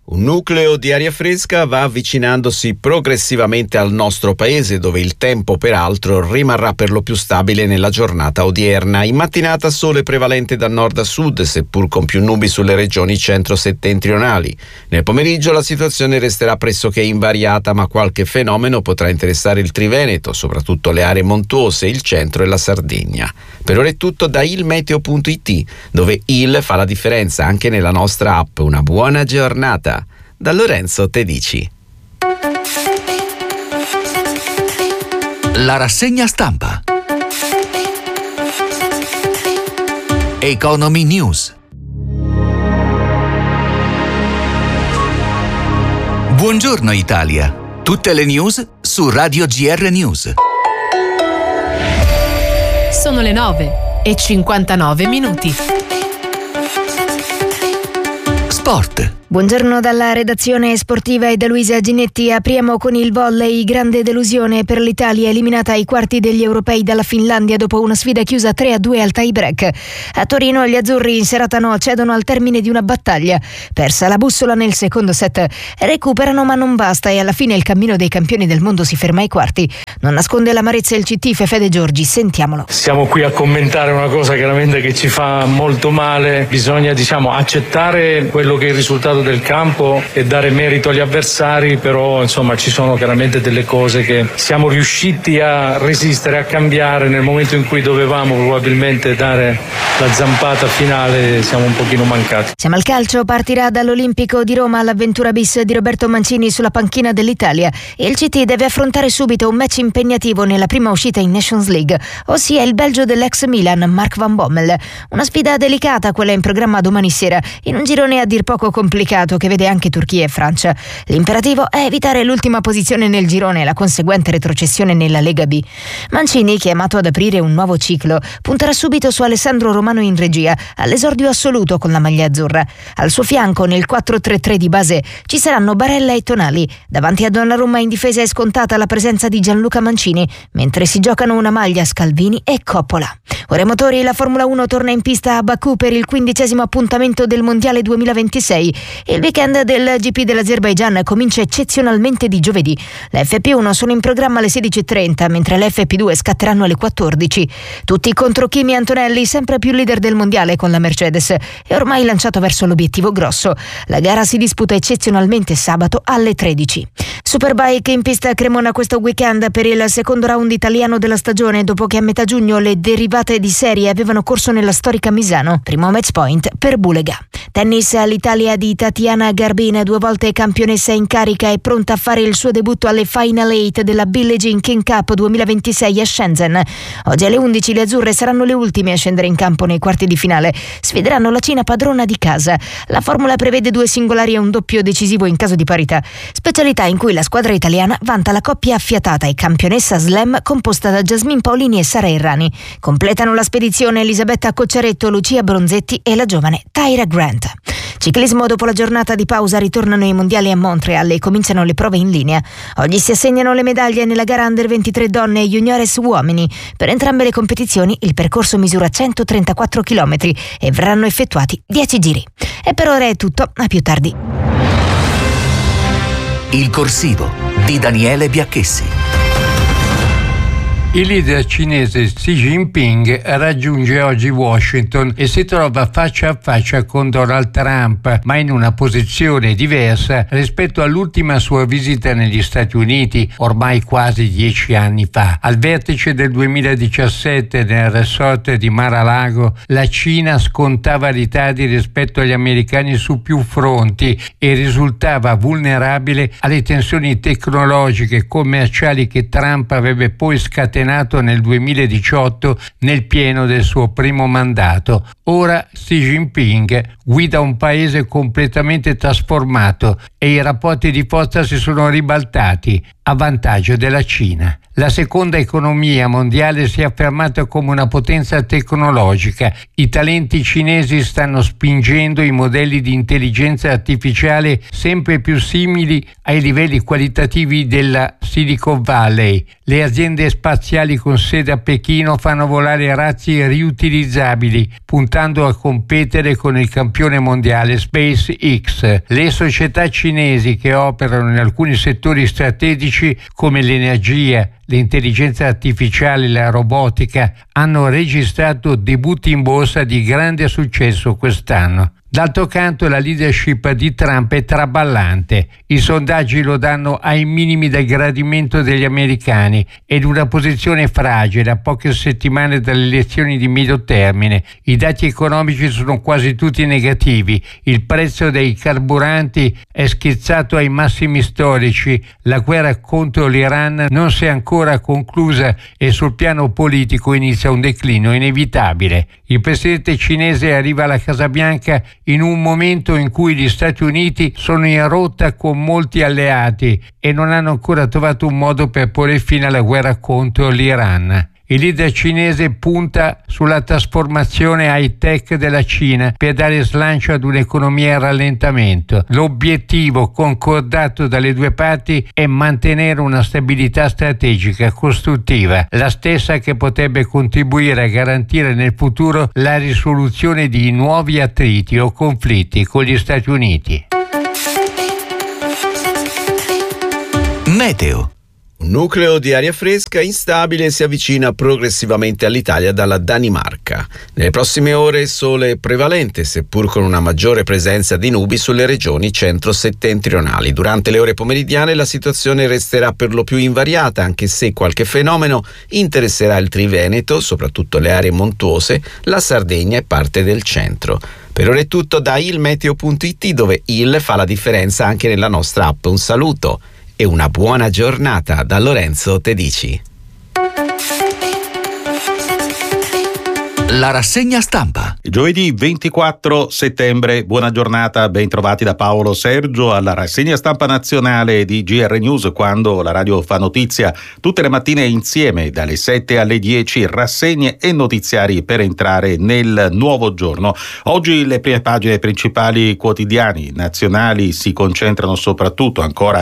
Un nucleo di aria fresca va avvicinandosi progressivamente al nostro paese, dove il tempo peraltro rimarrà per lo più stabile nella giornata odierna. In mattinata sole prevalente da nord a sud, seppur con più nubi sulle regioni centro-settentrionali. Nel pomeriggio la situazione resterà pressoché invariata, ma qualche fenomeno potrà interessare il Triveneto, soprattutto le aree montuose, il centro e la Sardegna. Per ora è tutto da ilmeteo.it, dove il fa la differenza anche nella nostra app. Una buona giornata. Da Lorenzo Tedici. La rassegna stampa. Economy News. Buongiorno Italia. Tutte le news su Radio GR News. Sono le 9:59. Sport. Buongiorno dalla redazione sportiva e da Luisa Ginetti. Apriamo con il volley. Grande delusione per l'Italia, eliminata ai quarti degli europei dalla Finlandia dopo una sfida chiusa 3-2 al tie break. A Torino gli azzurri in serata no cedono al termine di una battaglia. Persa la bussola nel secondo set. Recuperano ma non basta e alla fine il cammino dei campioni del mondo si ferma ai quarti. Non nasconde l'amarezza il CT Fede Giorgi, sentiamolo. Siamo qui a commentare una cosa chiaramente che ci fa molto male. Bisogna accettare quello che è il risultato del campo e dare merito agli avversari, però insomma ci sono chiaramente delle cose che siamo riusciti a resistere, a cambiare nel momento in cui dovevamo probabilmente dare la zampata finale, siamo un pochino mancati. Siamo al calcio, partirà dall'Olimpico di Roma l'avventura bis di Roberto Mancini sulla panchina dell'Italia. Il CT deve affrontare subito un match impegnativo nella prima uscita in Nations League, ossia il Belgio dell'ex Milan, Mark van Bommel. Una sfida delicata quella in programma domani sera, in un girone a dir poco complicato che vede anche Turchia e Francia. L'imperativo è evitare l'ultima posizione nel girone e la conseguente retrocessione nella Lega B. Mancini, chiamato ad aprire un nuovo ciclo, punterà subito su Alessandro Romano in regia, all'esordio assoluto con la maglia azzurra. Al suo fianco, nel 4-3-3 di base, ci saranno Barella e Tonali. Davanti a Donnarumma in difesa è scontata la presenza di Gianluca Mancini, mentre si giocano una maglia Scalvini e Coppola. Ora i motori, la Formula 1 torna in pista a Baku per il 15° appuntamento del Mondiale 2026. Il weekend del GP dell'Azerbaigian comincia eccezionalmente di giovedì. Le FP1 sono in programma alle 16:30, mentre le FP2 scatteranno alle 14. Tutti contro Kimi Antonelli, sempre più leader del mondiale con la Mercedes, e ormai lanciato verso l'obiettivo grosso. La gara si disputa eccezionalmente sabato alle 13. Superbike in pista a Cremona questo weekend per il secondo round italiano della stagione, dopo che a metà giugno le derivate di serie avevano corso nella storica Misano. Primo match point per Bulega. Tennis, l'Italia di Tatiana Garbin, 2 volte campionessa in carica, è pronta a fare il suo debutto alle Final 8 della Billie Jean King Cup 2026 a Shenzhen. Oggi alle 11 le azzurre saranno le ultime a scendere in campo nei quarti di finale. Sfideranno la Cina padrona di casa. La formula prevede 2 singolari e un doppio decisivo in caso di parità, specialità in cui la squadra italiana vanta la coppia affiatata e campionessa slam composta da Jasmine Paolini e Sara Errani. Completano la spedizione Elisabetta Cocciaretto, Lucia Bronzetti e la giovane Tyra Grant. Ciclismo, dopo la giornata di pausa ritornano i mondiali a Montreal e cominciano le prove in linea. Oggi si assegnano le medaglie nella gara Under 23 donne e Juniores uomini. Per entrambe le competizioni il percorso misura 134 km e verranno effettuati 10 giri. E per ora è tutto, a più tardi. Il corsivo di Daniele Biacchessi. Il leader cinese Xi Jinping raggiunge oggi Washington e si trova faccia a faccia con Donald Trump, ma in una posizione diversa rispetto all'ultima sua visita negli Stati Uniti, ormai quasi 10 anni fa. Al vertice del 2017 nel resort di Mar-a-Lago, la Cina scontava ritardi rispetto agli americani su più fronti e risultava vulnerabile alle tensioni tecnologiche e commerciali che Trump avrebbe poi scatenato nel 2018 nel pieno del suo primo mandato. Ora Xi Jinping guida un paese completamente trasformato e i rapporti di forza si sono ribaltati a vantaggio della Cina. La seconda economia mondiale si è affermata come una potenza tecnologica. I talenti cinesi stanno spingendo i modelli di intelligenza artificiale sempre più simili ai livelli qualitativi della Silicon Valley. Le aziende spaziali con sede a Pechino fanno volare razzi riutilizzabili, puntando a competere con il campione mondiale SpaceX. Le società cinesi che operano in alcuni settori strategici come l'energia, l'intelligenza artificiale e la robotica hanno registrato debutti in borsa di grande successo quest'anno. D'altro canto la leadership di Trump è traballante. I sondaggi lo danno ai minimi del gradimento degli americani ed una posizione fragile a poche settimane dalle elezioni di medio termine. I dati economici sono quasi tutti negativi. Il prezzo dei carburanti è schizzato ai massimi storici. La guerra contro l'Iran non si è ancora conclusa e sul piano politico inizia un declino inevitabile. Il presidente cinese arriva alla Casa Bianca in un momento in cui gli Stati Uniti sono in rotta con molti alleati e non hanno ancora trovato un modo per porre fine alla guerra contro l'Iran. Il leader cinese punta sulla trasformazione high-tech della Cina per dare slancio ad un'economia in rallentamento. L'obiettivo concordato dalle due parti è mantenere una stabilità strategica costruttiva, la stessa che potrebbe contribuire a garantire nel futuro la risoluzione di nuovi attriti o conflitti con gli Stati Uniti. Meteo. Un nucleo di aria fresca instabile si avvicina progressivamente all'Italia dalla Danimarca. Nelle prossime ore sole prevalente, seppur con una maggiore presenza di nubi sulle regioni centro-settentrionali. Durante le ore pomeridiane la situazione resterà per lo più invariata, anche se qualche fenomeno interesserà il Triveneto, soprattutto le aree montuose, la Sardegna e parte del centro. Per ora è tutto da ilmeteo.it, dove il fa la differenza anche nella nostra app. Un saluto e una buona giornata da Lorenzo Tedici. La rassegna stampa. Giovedì 24 settembre, buona giornata, ben trovati da Paolo Sergio alla rassegna stampa nazionale di GR News, quando la radio fa notizia tutte le mattine insieme dalle 7 alle 10, rassegne e notiziari per entrare nel nuovo giorno. Oggi le prime pagine principali quotidiani nazionali si concentrano soprattutto ancora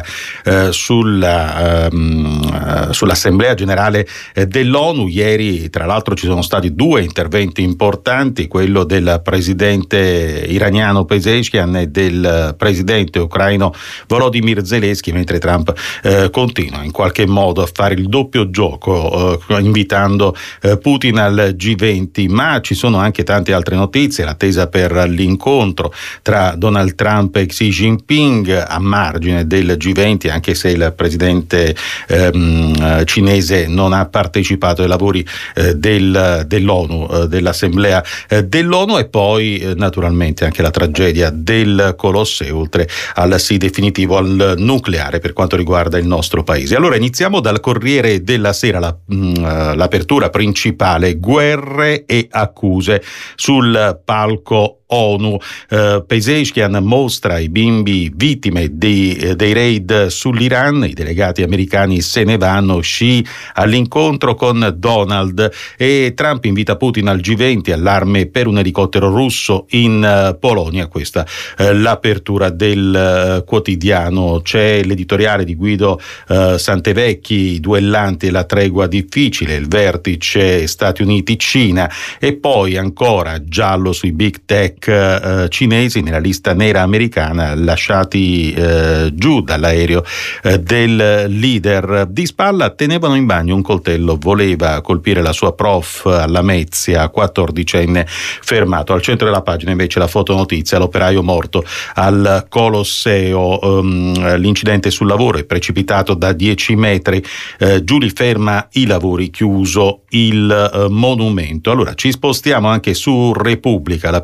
sull'Assemblea Generale dell'ONU. Ieri tra l'altro ci sono stati due interventi importanti, quello del presidente iraniano Pezeshkian e del presidente ucraino Volodymyr Zelensky, mentre Trump continua in qualche modo a fare il doppio gioco invitando Putin al G20, ma ci sono anche tante altre notizie. L'attesa per l'incontro tra Donald Trump e Xi Jinping a margine del G20, anche se il presidente cinese non ha partecipato ai lavori dell'ONU, dell'Assemblea dell'ONU, e poi naturalmente anche la tragedia del Colosseo, oltre al sì definitivo al nucleare per quanto riguarda il nostro paese. Allora iniziamo dal Corriere della Sera, l'apertura principale: guerre e accuse sul palco ONU. Pezeshkian mostra i bimbi vittime dei raid sull'Iran, i delegati americani se ne vanno, Xi all'incontro con Donald, e Trump invita Putin al G20, allarme per un elicottero russo in Polonia. Questa l'apertura del quotidiano. C'è l'editoriale di Guido Santevecchi, i duellanti e la tregua difficile, il vertice Stati Uniti-Cina, e poi ancora giallo sui big tech cinesi nella lista nera americana, lasciati giù dall'aereo del leader. Di spalla tenevano in bagno un coltello, voleva colpire la sua prof a Lamezia, 14enne fermato. Al centro della pagina invece la fotonotizia: l'operaio morto al Colosseo. L'incidente sul lavoro, è precipitato da 10 metri, Giuli ferma i lavori, chiuso il monumento. Allora ci spostiamo anche su Repubblica, l'apertura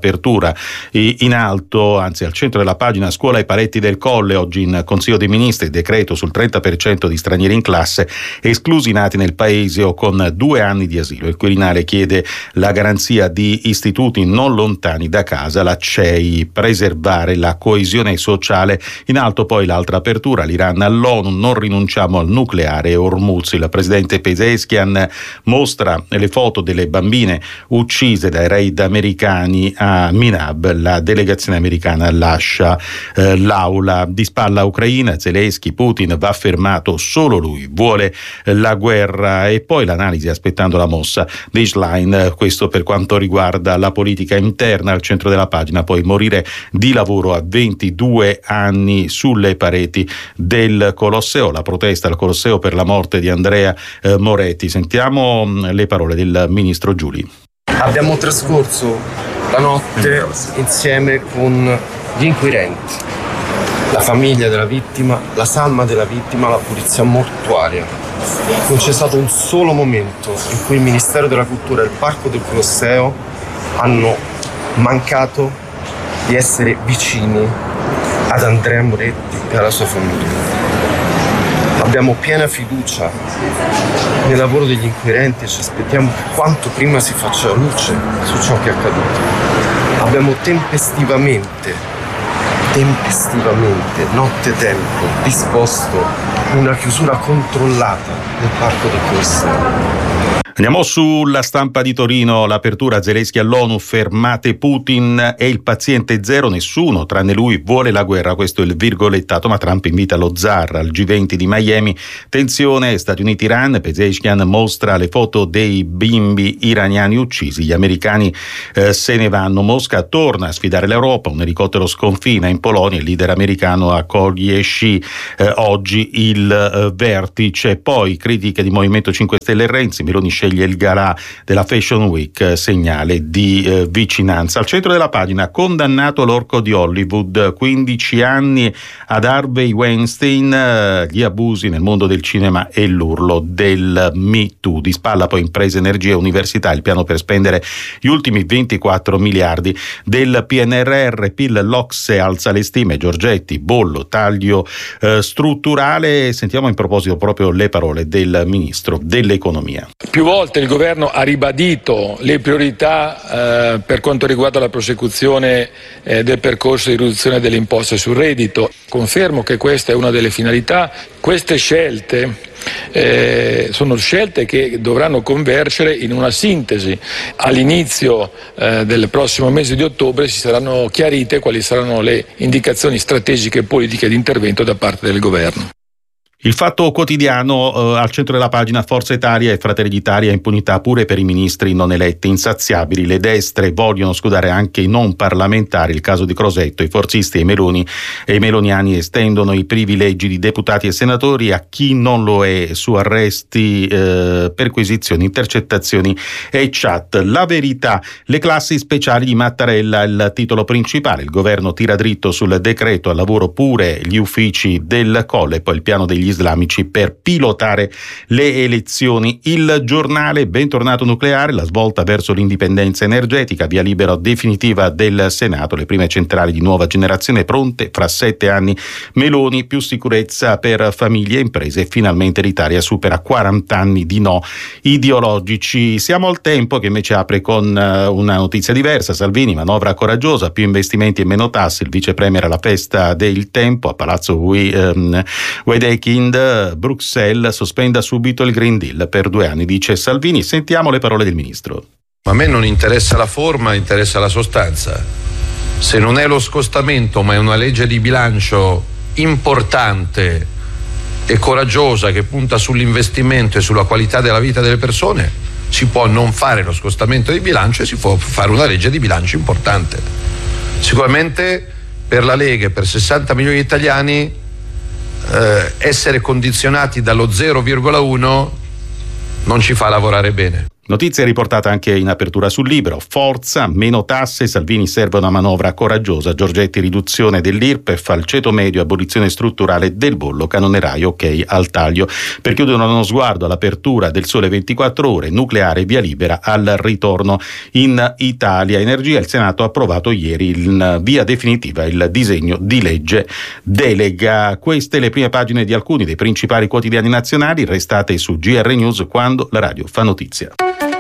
ancora in alto, anzi al centro della pagina, scuola ai paletti del Colle, oggi in Consiglio dei Ministri, decreto sul 30% di stranieri in classe, esclusi nati nel paese o con 2 anni di asilo. Il Quirinale chiede la garanzia di istituti non lontani da casa, la CEI, preservare la coesione sociale. In alto poi l'altra apertura, l'Iran all'ONU, non rinunciamo al nucleare, Hormuz. Il presidente Pezeshkian mostra le foto delle bambine uccise dai raid americani a Minab. La delegazione americana lascia l'aula. Di spalla Ucraina, Zelensky, Putin va fermato, solo lui vuole la guerra. E poi l'analisi aspettando la mossa di Schlein, questo per quanto riguarda la politica interna. Al centro della pagina poi morire di lavoro a 22 anni sulle pareti del Colosseo, la protesta al Colosseo per la morte di Andrea Moretti. Sentiamo le parole del ministro Giuli. Abbiamo trascorso la notte insieme con gli inquirenti, la famiglia della vittima, la salma della vittima, la polizia mortuaria. Non c'è stato un solo momento in cui il Ministero della Cultura e il Parco del Colosseo hanno mancato di essere vicini ad Andrea Moretti e alla sua famiglia. Abbiamo piena fiducia nel lavoro degli inquirenti e ci aspettiamo che quanto prima si faccia luce su ciò che è accaduto. Abbiamo tempestivamente, nottetempo, disposto una chiusura controllata del Parco del Colosseo. Andiamo sulla Stampa di Torino, l'apertura Zelensky all'ONU, fermate Putin e il paziente zero, nessuno tranne lui vuole la guerra, questo è il virgolettato, ma Trump invita lo zar al G20 di Miami, tensione Stati Uniti-Iran, Pezeshkian mostra le foto dei bimbi iraniani uccisi, gli americani se ne vanno, Mosca torna a sfidare l'Europa, un elicottero sconfina in Polonia, il leader americano accoglie Xi, oggi il vertice, poi critiche di Movimento 5 Stelle e Renzi, Meloni sceglie il galà della Fashion Week, segnale di vicinanza. Al centro della pagina, condannato l'orco di Hollywood, 15 anni ad Harvey Weinstein, gli abusi nel mondo del cinema e l'urlo del Me Too. Di spalla poi imprese, energia e università, il piano per spendere gli ultimi 24 miliardi del PNRR, PIL, l'Ocse alza le stime, Giorgetti, bollo, taglio strutturale. Sentiamo in proposito proprio le parole del ministro dell'economia. Più volte il governo ha ribadito le priorità per quanto riguarda la prosecuzione del percorso di riduzione delle imposte sul reddito. Confermo che questa è una delle finalità. Queste scelte sono scelte che dovranno convergere in una sintesi. All'inizio del prossimo mese di ottobre si saranno chiarite quali saranno le indicazioni strategiche e politiche di intervento da parte del governo. Il Fatto Quotidiano, al centro della pagina, Forza Italia e Fratelli d'Italia, impunità pure per i ministri non eletti, insaziabili, le destre vogliono scudare anche i non parlamentari, il caso di Crosetto, i forzisti e i meloniani estendono i privilegi di deputati e senatori a chi non lo è, su arresti, perquisizioni, intercettazioni e chat. La Verità, le classi speciali di Mattarella, il titolo principale, il governo tira dritto sul decreto al lavoro, pure gli uffici del Colle, poi il piano degli islamici per pilotare le elezioni. Il Giornale, bentornato nucleare, la svolta verso l'indipendenza energetica, via libera definitiva del Senato, le prime centrali di nuova generazione pronte fra 7 anni, Meloni, più sicurezza per famiglie e imprese, finalmente l'Italia supera 40 anni di no ideologici. Siamo al Tempo che invece apre con una notizia diversa, Salvini, manovra coraggiosa, più investimenti e meno tasse, il vice premier alla festa del Tempo a Palazzo Wedekind, Bruxelles sospenda subito il Green Deal per 2 anni, dice Salvini. Sentiamo le parole del ministro. A me non interessa la forma, interessa la sostanza. Se non è lo scostamento ma è una legge di bilancio importante e coraggiosa che punta sull'investimento e sulla qualità della vita delle persone, si può non fare lo scostamento di bilancio e si può fare una legge di bilancio importante. Sicuramente per la Lega e per 60 milioni di italiani essere condizionati dallo 0,1 non ci fa lavorare bene. Notizia riportata anche in apertura sul Libero. Forza, meno tasse, Salvini serve una manovra coraggiosa. Giorgetti, riduzione dell'IRPEF al ceto medio, abolizione strutturale del bollo canonerario, ok al taglio. Per chiudere uno sguardo all'apertura del Sole 24 Ore, nucleare via libera al ritorno in Italia. Energia, il Senato ha approvato ieri in via definitiva il disegno di legge delega. Queste le prime pagine di alcuni dei principali quotidiani nazionali. Restate su GR News quando la radio fa notizia.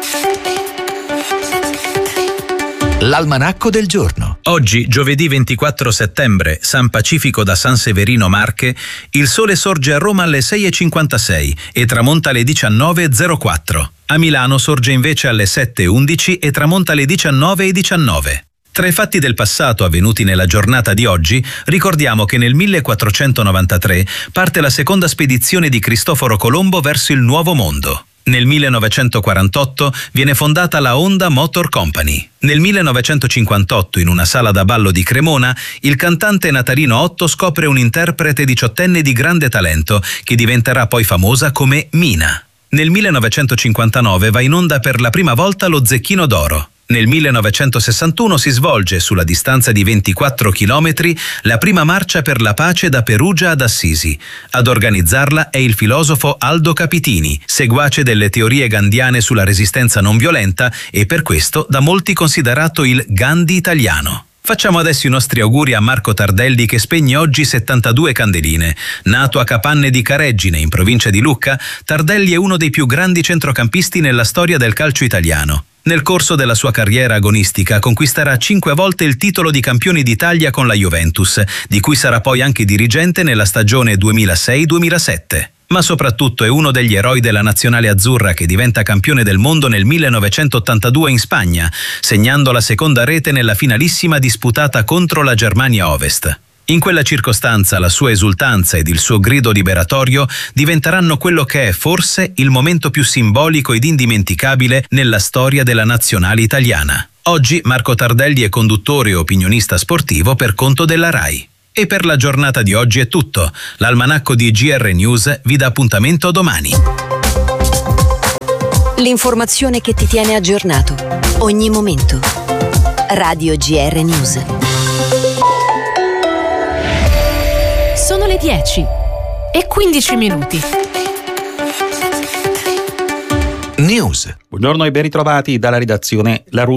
L'almanacco del giorno. Oggi, giovedì 24 settembre, San Pacifico da San Severino Marche, il sole sorge a Roma alle 6:56 e tramonta alle 19:04. A Milano sorge invece alle 7:11 e tramonta alle 19:19. Tra i fatti del passato avvenuti nella giornata di oggi, ricordiamo che nel 1493 parte la seconda spedizione di Cristoforo Colombo verso il Nuovo Mondo. Nel 1948 viene fondata la Honda Motor Company. Nel 1958, in una sala da ballo di Cremona, il cantante Natalino Otto scopre un interprete diciottenne di grande talento che diventerà poi famosa come Mina. Nel 1959 va in onda per la prima volta lo Zecchino d'Oro. Nel 1961 si svolge, sulla distanza di 24 chilometri, la prima marcia per la pace da Perugia ad Assisi. Ad organizzarla è il filosofo Aldo Capitini, seguace delle teorie gandhiane sulla resistenza non violenta e per questo da molti considerato il Gandhi italiano. Facciamo adesso i nostri auguri a Marco Tardelli che spegne oggi 72 candeline. Nato a Capanne di Careggine, in provincia di Lucca, Tardelli è uno dei più grandi centrocampisti nella storia del calcio italiano. Nel corso della sua carriera agonistica conquisterà 5 volte il titolo di campione d'Italia con la Juventus, di cui sarà poi anche dirigente nella stagione 2006-2007. Ma soprattutto è uno degli eroi della nazionale azzurra che diventa campione del mondo nel 1982 in Spagna, segnando la seconda rete nella finalissima disputata contro la Germania Ovest. In quella circostanza la sua esultanza ed il suo grido liberatorio diventeranno quello che è forse il momento più simbolico ed indimenticabile nella storia della nazionale italiana. Oggi Marco Tardelli è conduttore e opinionista sportivo per conto della RAI. E per la giornata di oggi è tutto. L'almanacco di GR News vi dà appuntamento domani. L'informazione che ti tiene aggiornato. Ogni momento. Radio GR News. Sono le 10 e 15 minuti. News. Buongiorno e ben ritrovati dalla redazione La